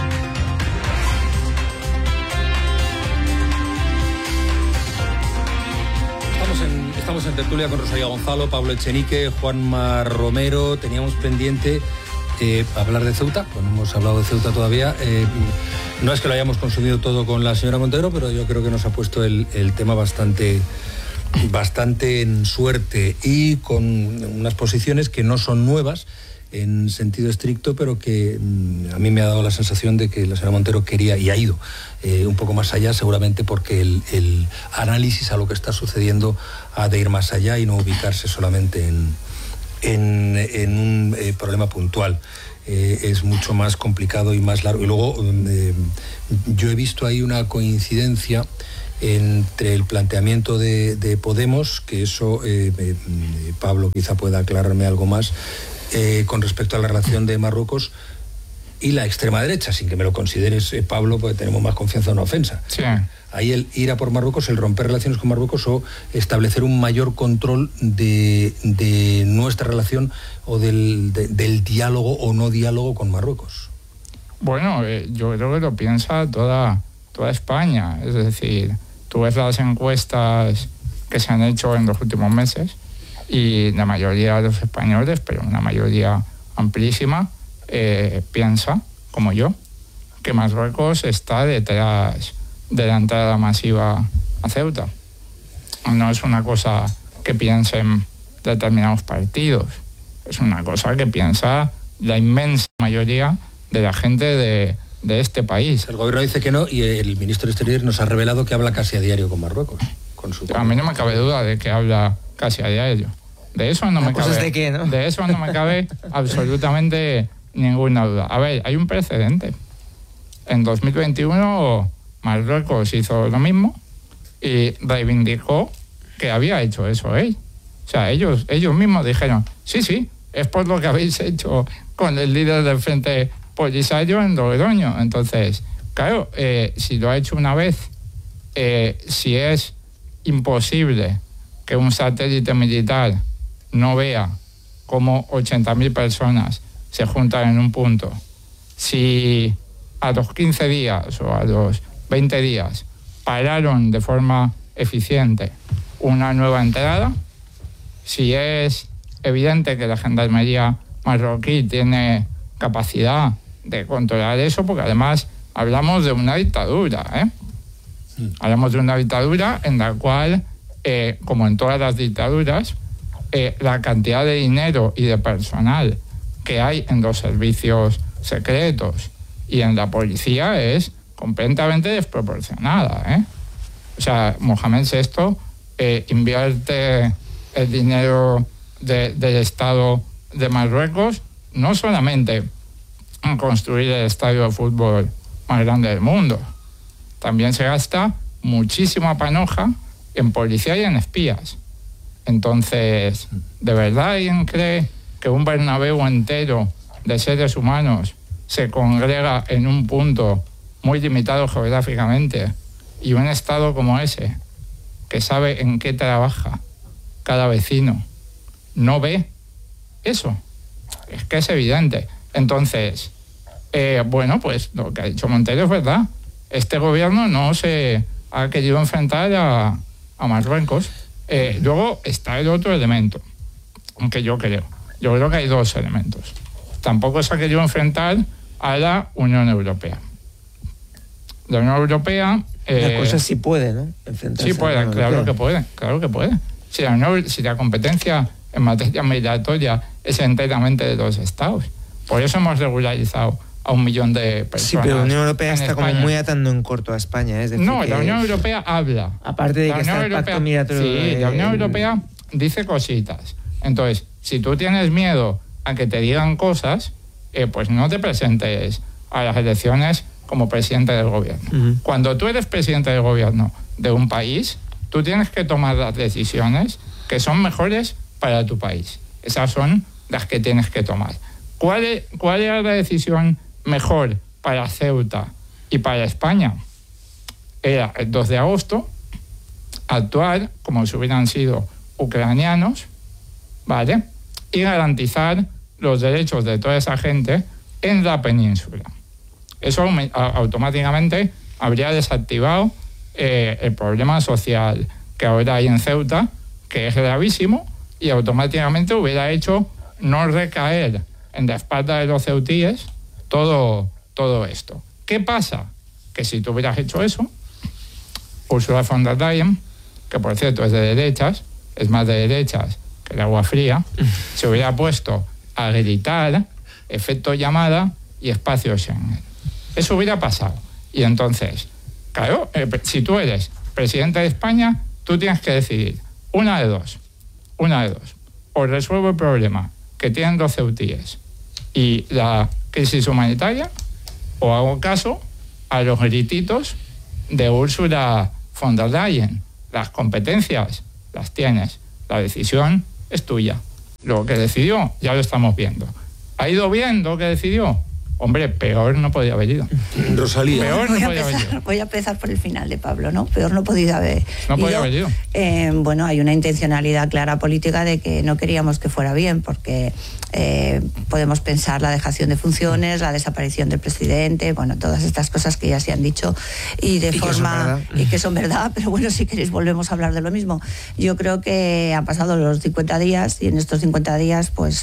Estamos en tertulia con Rosalía Gonzalo, Pablo Echenique, Juanma Romero. Teníamos pendiente hablar de Ceuta, no hemos hablado de Ceuta todavía. No es que lo hayamos consumido todo con la señora Montero, pero yo creo que nos ha puesto el tema bastante bastante en suerte y con unas posiciones que no son nuevas en sentido estricto, pero que a mí me ha dado la sensación de que la señora Montero quería y ha ido un poco más allá, seguramente porque el análisis a lo que está sucediendo ha de ir más allá y no ubicarse solamente en un problema puntual. Es mucho más complicado y más largo. Y luego yo he visto ahí una coincidencia entre el planteamiento de Podemos, que eso Pablo quizá pueda aclararme algo más, con respecto a la relación de Marruecos y la extrema derecha, sin que me lo consideres, Pablo, porque tenemos más confianza en una ofensa. Sí. Ahí el ir a por Marruecos, el romper relaciones con Marruecos o establecer un mayor control de nuestra relación o del diálogo o no diálogo con Marruecos. Bueno, yo creo que lo piensa toda España. Es decir, tú ves las encuestas que se han hecho en los últimos meses y la mayoría de los españoles, pero una mayoría amplísima, piensa, como yo, que Marruecos está detrás de la entrada masiva a Ceuta. No es una cosa que piensen determinados partidos, es una cosa que piensa la inmensa mayoría de la gente de este país. El gobierno dice que no y el ministro de Exteriores nos ha revelado que habla casi a diario con Marruecos. A mí no me cabe duda de que habla casi a diario. De eso no me cabe. ¿De qué, no? De eso no me cabe absolutamente ninguna duda. A ver, hay un precedente. En 2021 Marruecos hizo lo mismo y reivindicó que había hecho eso él. O sea, ellos mismos dijeron, sí, es por lo que habéis hecho con el líder del Frente Polisario en Logroño. Entonces, claro, si lo ha hecho una vez, si es imposible que un satélite militar no vea cómo 80.000 personas se juntan en un punto, si a los 15 días o a los 20 días pararon de forma eficiente una nueva entrada, si es evidente que la gendarmería marroquí tiene capacidad de controlar eso, porque además hablamos de una dictadura, Hablamos de una dictadura en la cual, como en todas las dictaduras, la cantidad de dinero y de personal que hay en los servicios secretos y en la policía es completamente desproporcionada, O sea, Mohamed VI invierte el dinero del Estado de Marruecos no solamente en construir el estadio de fútbol más grande del mundo, también se gasta muchísima panoja en policía y en espías. Entonces, ¿de verdad alguien cree que un Bernabéu entero de seres humanos se congrega en un punto muy limitado geográficamente y un Estado como ese, que sabe en qué trabaja cada vecino, no ve eso? Es que es evidente. Entonces, bueno, pues lo que ha dicho Montero es verdad. Este gobierno no se ha querido enfrentar a Marruecos. Luego está el otro elemento, aunque yo creo que hay dos elementos. Tampoco se ha querido enfrentar a la Unión Europea. La Unión Europea... la cosa sí puede, ¿no? Enfrentarse sí puede, claro que puede. Si la competencia en materia migratoria es enteramente de los Estados. Por eso hemos regularizado a 1 millón de personas. Sí, pero la Unión Europea está España. Como muy atando en corto a España. Es decir, no, la Unión Europea habla. Aparte de que está el pacto migratorio... Sí, la Unión Europea dice cositas. Entonces, si tú tienes miedo a que te digan cosas, pues no te presentes a las elecciones como presidente del gobierno. Uh-huh. Cuando tú eres presidente del gobierno de un país, tú tienes que tomar las decisiones que son mejores para tu país. Esas son las que tienes que tomar. ¿Cuál era la decisión mejor para Ceuta y para España? Era el 2 de agosto actuar como si hubieran sido ucranianos, ¿vale? Y garantizar los derechos de toda esa gente en la península. Eso automáticamente habría desactivado el problema social que ahora hay en Ceuta, que es gravísimo, y automáticamente hubiera hecho no recaer en la espalda de los ceutíes todo esto. ¿Qué pasa? Que si tú hubieras hecho eso, Ursula von der Leyen que por cierto es de derechas, es más de derechas que el agua fría, se hubiera puesto a gritar efecto llamada y espacio Schengen. Eso hubiera pasado. Y entonces, claro, si tú eres presidente de España, tú tienes que decidir una de dos. O resuelvo el problema que tienen los ceutíes y la crisis humanitaria, o hago caso a los grititos de Ursula von der Leyen. Las competencias las tienes, la decisión es tuya. Lo que decidió ya lo estamos viendo. ¿Ha ido bien lo que decidió? Hombre, peor no podía haber ido. Rosalía. Peor no podía haber ido. Voy a empezar por el final de Pablo, ¿no? Peor no podía haber ido. No podía haber ido. Bueno, hay una intencionalidad clara política de que no queríamos que fuera bien, porque podemos pensar la dejación de funciones, la desaparición del presidente, bueno, todas estas cosas que ya se han dicho y de forma que son verdad, pero bueno, si queréis volvemos a hablar de lo mismo. Yo creo que han pasado los 50 días y en estos 50 días pues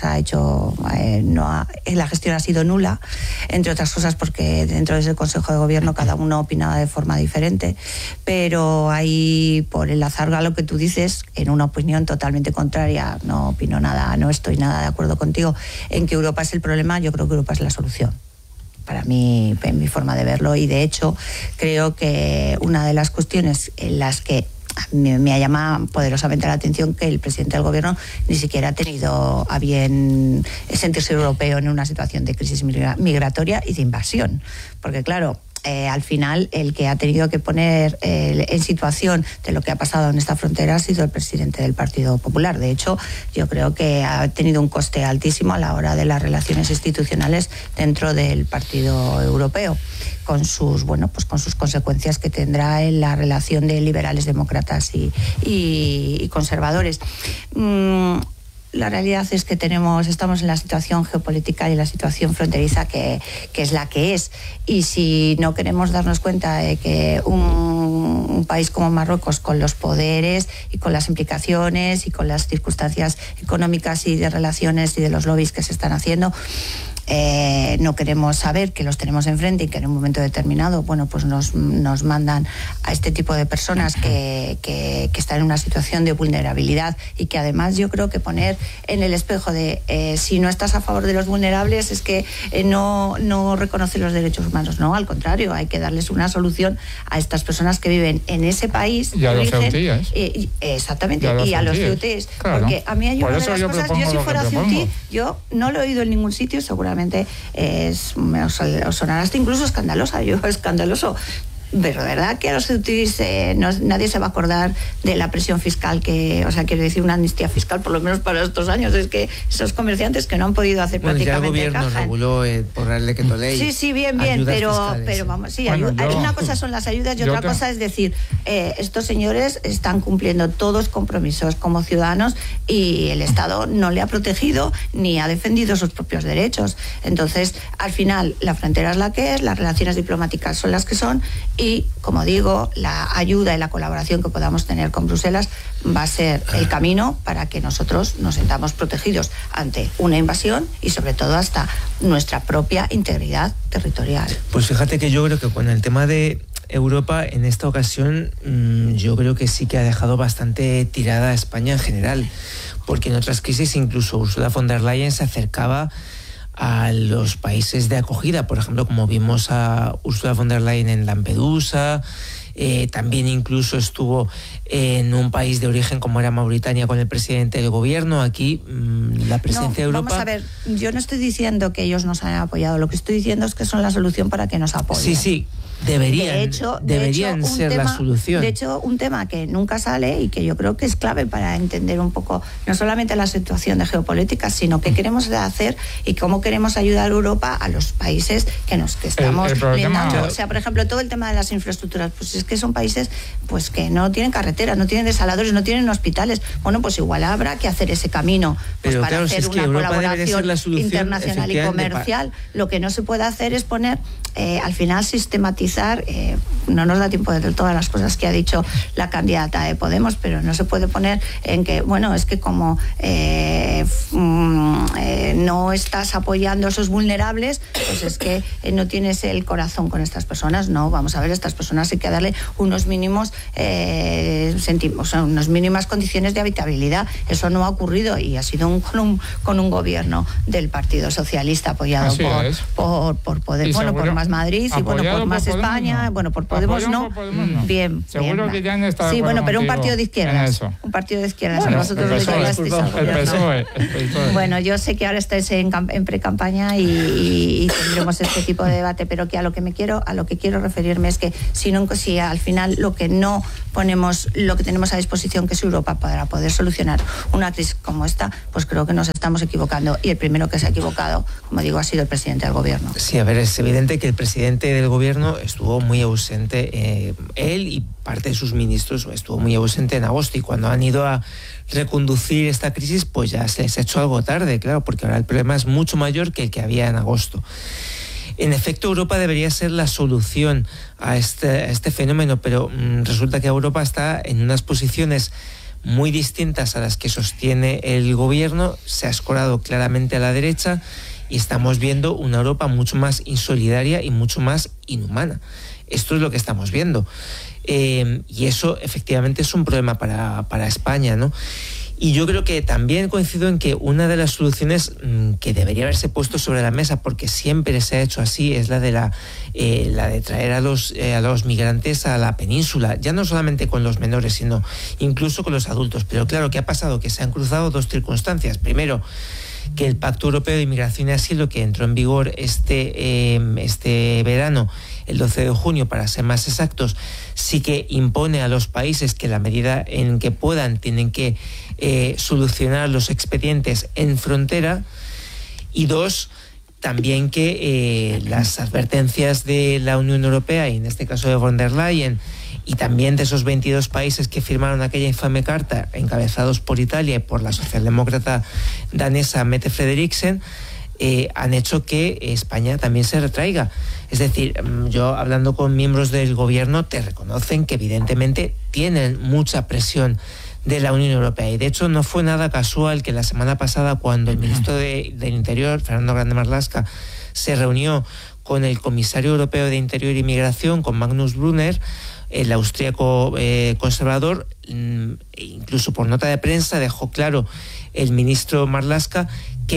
la gestión ha sido nula, entre otras cosas porque dentro de ese Consejo de Gobierno cada uno opinaba de forma diferente, pero ahí, por enlazar a lo que tú dices, en una opinión totalmente contraria, no opino nada, no estoy nada de acuerdo contigo en que Europa es el problema. Yo creo que Europa es la solución. Para mí, en mi forma de verlo, y de hecho creo que una de las cuestiones en las que me ha llamado poderosamente la atención que el presidente del gobierno ni siquiera ha tenido a bien sentirse europeo en una situación de crisis migratoria y de invasión, porque claro, al final el que ha tenido que poner en situación de lo que ha pasado en esta frontera ha sido el presidente del Partido Popular. De hecho, yo creo que ha tenido un coste altísimo a la hora de las relaciones institucionales dentro del Partido Europeo, con sus consecuencias que tendrá en la relación de liberales, demócratas y conservadores. La realidad es que estamos en la situación geopolítica y la situación fronteriza que es la que es. Y si no queremos darnos cuenta de que un país como Marruecos, con los poderes y con las implicaciones y con las circunstancias económicas y de relaciones y de los lobbies que se están haciendo, no queremos saber que los tenemos enfrente y que en un momento determinado, bueno, pues nos mandan a este tipo de personas que están en una situación de vulnerabilidad y que además yo creo que poner en el espejo de si no estás a favor de los vulnerables es que no reconoce los derechos humanos. No, al contrario, hay que darles una solución a estas personas que viven en ese país y a los ceutíes. Exactamente, y a los ceutíes. Claro. Porque a mí hay una de las cosas, yo si fuera ceutí, yo no lo he oído en ningún sitio, seguramente os sonará hasta incluso escandaloso, pero de verdad que a los ceutíes nadie se va a acordar de la presión fiscal quiero decir, una amnistía fiscal por lo menos para estos años. Es que esos comerciantes que no han podido hacer prácticamente ya el gobierno reguló por la ley que ley. Sí, bien, pero vamos, sí, una cosa son las ayudas y otra cosa es decir, estos señores están cumpliendo todos compromisos como ciudadanos y el Estado no le ha protegido ni ha defendido sus propios derechos. Entonces, al final, la frontera es la que es, las relaciones diplomáticas son las que son. Y, como digo, la ayuda y la colaboración que podamos tener con Bruselas va a ser el camino para que nosotros nos sintamos protegidos ante una invasión y, sobre todo, hasta nuestra propia integridad territorial. Pues fíjate que yo creo que con el tema de Europa, en esta ocasión, yo creo que sí que ha dejado bastante tirada a España en general, porque en otras crisis incluso Ursula von der Leyen se acercaba a los países de acogida, por ejemplo, como vimos a Ursula von der Leyen en Lampedusa, también incluso estuvo en un país de origen como era Mauritania con el presidente del gobierno. Aquí la presencia de Europa... Vamos a ver, yo no estoy diciendo que ellos nos hayan apoyado, lo que estoy diciendo es que son la solución para que nos apoyen. Sí, deberían ser la solución. De hecho, un tema que nunca sale y que yo creo que es clave para entender un poco no solamente la situación de geopolítica, sino qué queremos hacer y cómo queremos ayudar a Europa, a los países que estamos blindando. O sea, por ejemplo, todo el tema de las infraestructuras, pues es que son países pues que no tienen carreteras, no tienen desaladores, no tienen hospitales. Bueno, pues igual habrá que hacer ese camino pues para hacer una colaboración internacional y comercial. Lo que no se puede hacer es poner, al final, sistematizar. No nos da tiempo de todas las cosas que ha dicho la candidata de Podemos, pero no se puede poner en que, bueno, es que como no estás apoyando a esos vulnerables, pues es que no tienes el corazón con estas personas. No, vamos a ver, a estas personas hay que darle unos mínimos, unas mínimas condiciones de habitabilidad. Eso no ha ocurrido y ha sido con un gobierno del Partido Socialista apoyado por Podemos, bueno, por Más Madrid y bueno, por Más España, bueno, por Podemos no. Bien, seguro que ya está. Sí, bueno, pero un partido de izquierdas. Un partido de izquierdas. Bueno, nosotros el PSOE. Bueno, yo sé que ahora estáis en pre-campaña y tendremos este tipo de debate, pero que a lo que quiero referirme es que si al final lo que tenemos a disposición, que es Europa, para poder solucionar una crisis como esta, pues creo que nos estamos equivocando. Y el primero que se ha equivocado, como digo, ha sido el presidente del gobierno. Sí, a ver, es evidente que el presidente del gobierno estuvo muy ausente, él y parte de sus ministros estuvo muy ausente en agosto, y cuando han ido a reconducir esta crisis, pues ya se les ha hecho algo tarde, claro, porque ahora el problema es mucho mayor que el que había en agosto. En efecto, Europa debería ser la solución a este fenómeno, pero resulta que Europa está en unas posiciones muy distintas a las que sostiene el gobierno, se ha escorado claramente a la derecha y estamos viendo una Europa mucho más insolidaria y mucho más inhumana. Esto es lo que estamos viendo. Y eso efectivamente es un problema para España, ¿no? Y yo creo que también coincido en que una de las soluciones que debería haberse puesto sobre la mesa, porque siempre se ha hecho así, es la de traer a los migrantes a la península, ya no solamente con los menores, sino incluso con los adultos. Pero claro, ¿qué ha pasado? Que se han cruzado dos circunstancias. Primero, que el Pacto Europeo de Inmigración y Asilo, que entró en vigor este verano, el 12 de junio para ser más exactos, sí que impone a los países que la medida en que puedan tienen que solucionar los expedientes en frontera. Y dos, también que las advertencias de la Unión Europea, y en este caso de von der Leyen, y también de esos 22 países que firmaron aquella infame carta, encabezados por Italia y por la socialdemócrata danesa Mette Frederiksen, han hecho que España también se retraiga. Es decir, yo hablando con miembros del gobierno te reconocen que evidentemente tienen mucha presión de la Unión Europea, y de hecho no fue nada casual que la semana pasada, cuando el ministro del Interior, Fernando Grande Marlaska, se reunió con el comisario europeo de Interior y Migración, con Magnus Brunner, el austríaco conservador, incluso por nota de prensa dejó claro el ministro Marlaska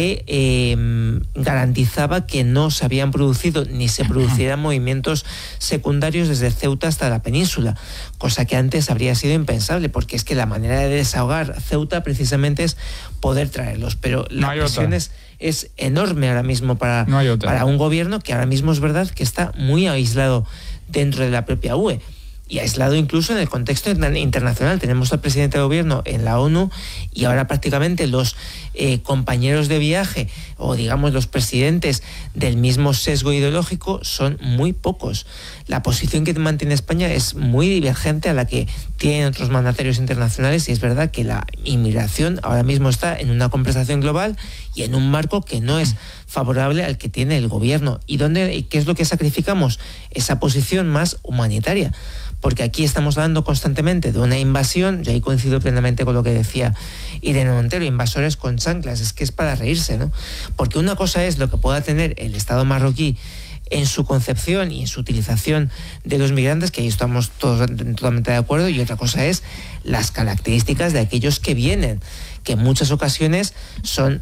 que garantizaba que no se habían producido ni se producirán movimientos secundarios desde Ceuta hasta la península, cosa que antes habría sido impensable, porque es que la manera de desahogar Ceuta precisamente es poder traerlos, pero la presión es enorme ahora mismo para un gobierno que ahora mismo es verdad que está muy aislado dentro de la propia UE. Y aislado incluso en el contexto internacional. Tenemos al presidente de gobierno en la ONU y ahora prácticamente los compañeros de viaje, o digamos los presidentes del mismo sesgo ideológico, son muy pocos. La posición que mantiene España es muy divergente a la que tienen otros mandatarios internacionales, y es verdad que la inmigración ahora mismo está en una conversación global y en un marco que no es favorable al que tiene el gobierno. ¿Y qué es lo que sacrificamos? Esa posición más humanitaria. Porque aquí estamos hablando constantemente de una invasión, yo ahí coincido plenamente con lo que decía Irene Montero, invasores con chanclas, es que es para reírse, ¿no? Porque una cosa es lo que pueda tener el Estado marroquí en su concepción y en su utilización de los migrantes, que ahí estamos todos totalmente de acuerdo, y otra cosa es las características de aquellos que vienen, que en muchas ocasiones son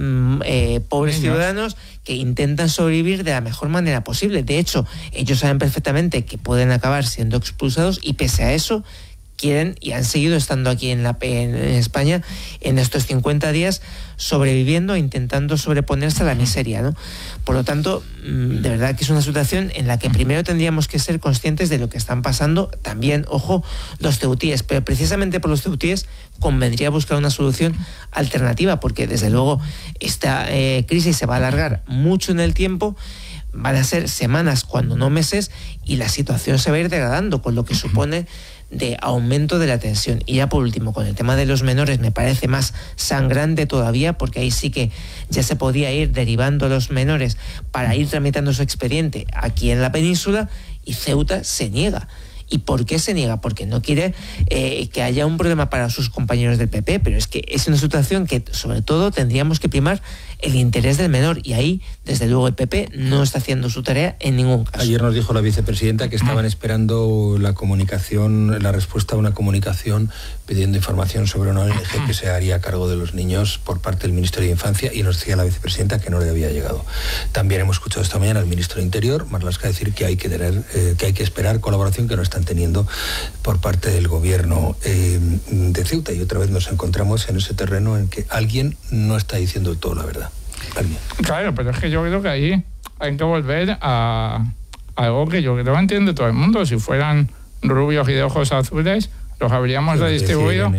pobres ciudadanos que intentan sobrevivir de la mejor manera posible. De hecho, ellos saben perfectamente que pueden acabar siendo expulsados, y pese a eso quieren y han seguido estando aquí en España en estos 50 días, sobreviviendo e intentando sobreponerse a la miseria, ¿no? Por lo tanto, de verdad que es una situación en la que primero tendríamos que ser conscientes de lo que están pasando también, ojo, los ceutíes, pero precisamente por los ceutíes convendría buscar una solución alternativa, porque desde luego esta crisis se va a alargar mucho en el tiempo. Van a ser semanas, cuando no meses, y la situación se va a ir degradando, con lo que supone de aumento de la tensión. Y ya por último, con el tema de los menores, me parece más sangrante todavía, porque ahí sí que ya se podía ir derivando a los menores para ir tramitando su expediente aquí en la península, y Ceuta se niega. ¿Y por qué se niega? Porque no quiere que haya un problema para sus compañeros del PP, pero es que es una situación que sobre todo tendríamos que primar el interés del menor, y ahí desde luego el PP no está haciendo su tarea en ningún caso. Ayer nos dijo la vicepresidenta que estaban esperando la respuesta a una comunicación pidiendo información sobre una ONG que se haría cargo de los niños por parte del Ministerio de Infancia, y nos decía la vicepresidenta que no le había llegado. También hemos escuchado esta mañana al ministro de Interior, Marlaska, decir que hay que esperar colaboración que no están teniendo por parte del gobierno de Ceuta, y otra vez nos encontramos en ese terreno en que alguien no está diciendo todo la verdad. ¿Alguien? Claro, pero es que yo creo que ahí hay que volver a algo que yo creo que entiende todo el mundo. Si fueran rubios y de ojos azules, los habríamos redistribuido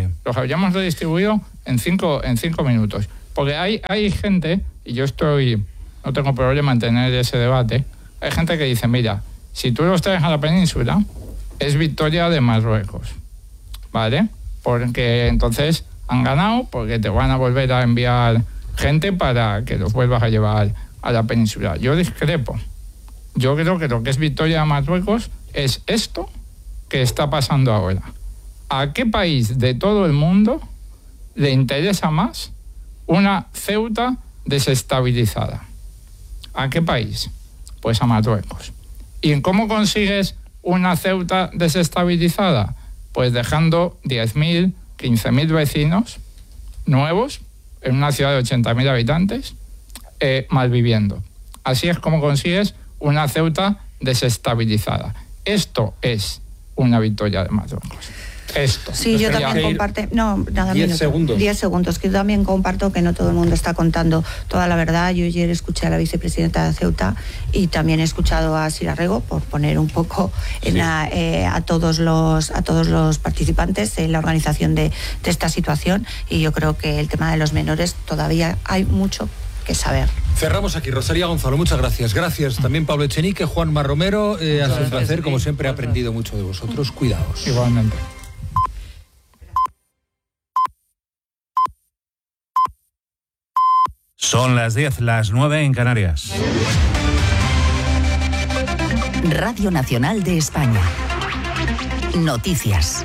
en 5 minutos. Porque hay gente, y yo no tengo problema en tener ese debate, hay gente que dice, mira, si tú los traes a la península, es victoria de Marruecos, ¿vale? Porque entonces han ganado, porque te van a volver a enviar gente para que los vuelvas a llevar a la península. Yo discrepo. Yo creo que lo que es victoria de Marruecos es esto que está pasando ahora. ¿A qué país de todo el mundo le interesa más una Ceuta desestabilizada? ¿A qué país? Pues a Marruecos. ¿Y en cómo consigues una Ceuta desestabilizada? Pues dejando 10.000, 15.000 vecinos nuevos en una ciudad de 80.000 habitantes, malviviendo. Así es como consigues una Ceuta desestabilizada. Esto es una victoria de Marruecos. Esto. Sí, yo también comparto. No, nada, 10 segundos. 10 segundos. Que yo también comparto que no todo el mundo está contando toda la verdad. Yo ayer escuché a la vicepresidenta de Ceuta y también he escuchado a Sira Rego, por poner un poco a todos los participantes en la organización de esta situación. Y yo creo que el tema de los menores todavía hay mucho que saber. Cerramos aquí. Rosalía Gonzalo, muchas gracias. Gracias también Pablo Echenique, Juanma Romero. Ha sido un placer, como siempre he aprendido mucho de vosotros. Cuidaos. Igualmente. Son las 10, las 9 en Canarias. Radio Nacional de España. Noticias.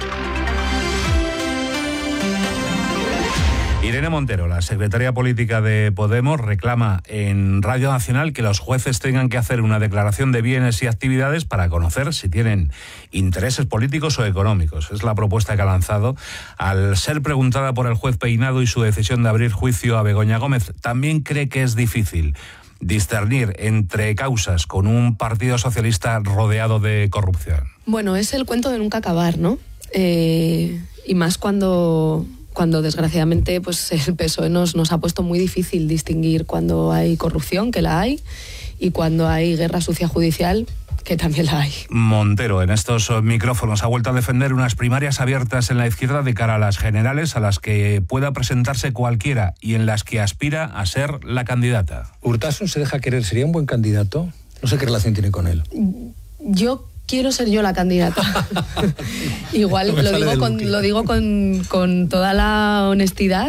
Irene Montero, la secretaria política de Podemos, reclama en Radio Nacional que los jueces tengan que hacer una declaración de bienes y actividades para conocer si tienen intereses políticos o económicos. Es la propuesta que ha lanzado al ser preguntada por el juez Peinado y su decisión de abrir juicio a Begoña Gómez. También cree que es difícil discernir entre causas con un partido socialista rodeado de corrupción. Bueno, es el cuento de nunca acabar, ¿no? Y más cuando desgraciadamente pues el PSOE nos ha puesto muy difícil distinguir cuando hay corrupción, que la hay, y cuando hay guerra sucia judicial, que también la hay. Montero, en estos micrófonos, ha vuelto a defender unas primarias abiertas en la izquierda de cara a las generales, a las que pueda presentarse cualquiera y en las que aspira a ser la candidata. ¿Urtasun se deja querer? ¿Sería un buen candidato? No sé qué relación tiene con él. Yo quiero ser yo la candidata. Igual lo digo con toda la honestidad.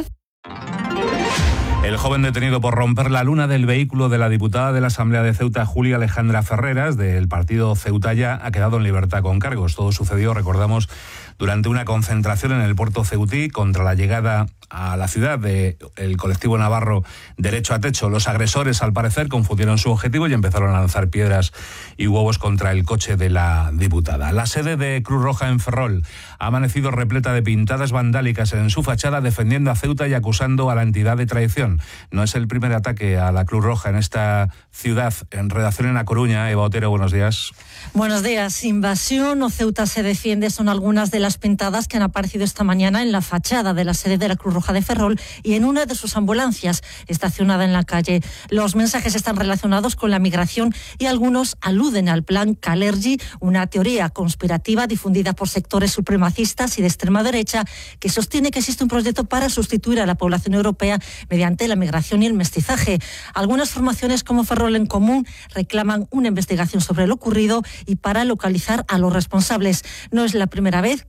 El joven detenido por romper la luna del vehículo de la diputada de la Asamblea de Ceuta, Julia Alejandra Ferreras, del partido Ceuta Ya, ha quedado en libertad con cargos. Todo sucedió, recordamos, durante una concentración en el puerto ceutí contra la llegada a la ciudad del colectivo navarro Derecho a Techo. Los agresores, al parecer, confundieron su objetivo y empezaron a lanzar piedras y huevos contra el coche de la diputada. La sede de Cruz Roja en Ferrol ha amanecido repleta de pintadas vandálicas en su fachada, defendiendo a Ceuta y acusando a la entidad de traición. No es el primer ataque a la Cruz Roja en esta ciudad. En redacción en A Coruña, Eva Otero, buenos días. Buenos días. Invasión o Ceuta se defiende son algunas de las pintadas que han aparecido esta mañana en la fachada de la sede de la Cruz Roja de Ferrol y en una de sus ambulancias estacionada en la calle. Los mensajes están relacionados con la migración y algunos aluden al plan Kalergi, una teoría conspirativa difundida por sectores supremacistas y de extrema derecha que sostiene que existe un proyecto para sustituir a la población europea mediante la migración y el mestizaje. Algunas formaciones como Ferrol en Común reclaman una investigación sobre lo ocurrido y para localizar a los responsables. No es la primera vez que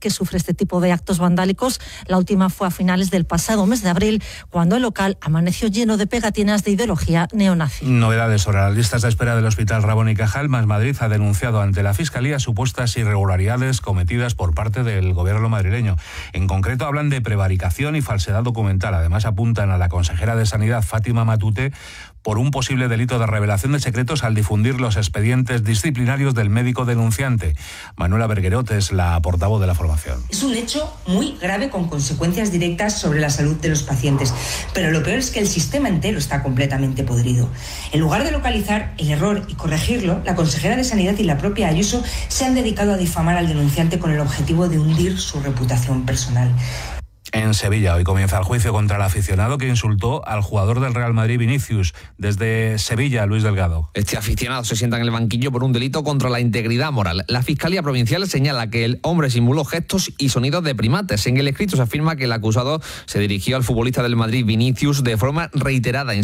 que sufre este tipo de actos vandálicos. La última fue a finales del pasado mes de abril, cuando el local amaneció lleno de pegatinas de ideología neonazi. Novedades sobre las listas de espera del Hospital Ramón y Cajal. Más Madrid ha denunciado ante la Fiscalía supuestas irregularidades cometidas por parte del gobierno madrileño. En concreto hablan de prevaricación y falsedad documental. Además apuntan a la consejera de Sanidad, Fátima Matute, por un posible delito de revelación de secretos al difundir los expedientes disciplinarios del médico denunciante. Manuela Berguerot es la portavoz de la formación. Es un hecho muy grave con consecuencias directas sobre la salud de los pacientes, pero lo peor es que el sistema entero está completamente podrido. En lugar de localizar el error y corregirlo, la consejera de Sanidad y la propia Ayuso se han dedicado a difamar al denunciante con el objetivo de hundir su reputación personal. En Sevilla hoy comienza el juicio contra el aficionado que insultó al jugador del Real Madrid, Vinicius. Desde Sevilla, Luis Delgado. Este aficionado se sienta en el banquillo por un delito contra la integridad moral. La Fiscalía Provincial señala que el hombre simuló gestos y sonidos de primates. En el escrito se afirma que el acusado se dirigió al futbolista del Madrid, Vinicius, de forma reiterada,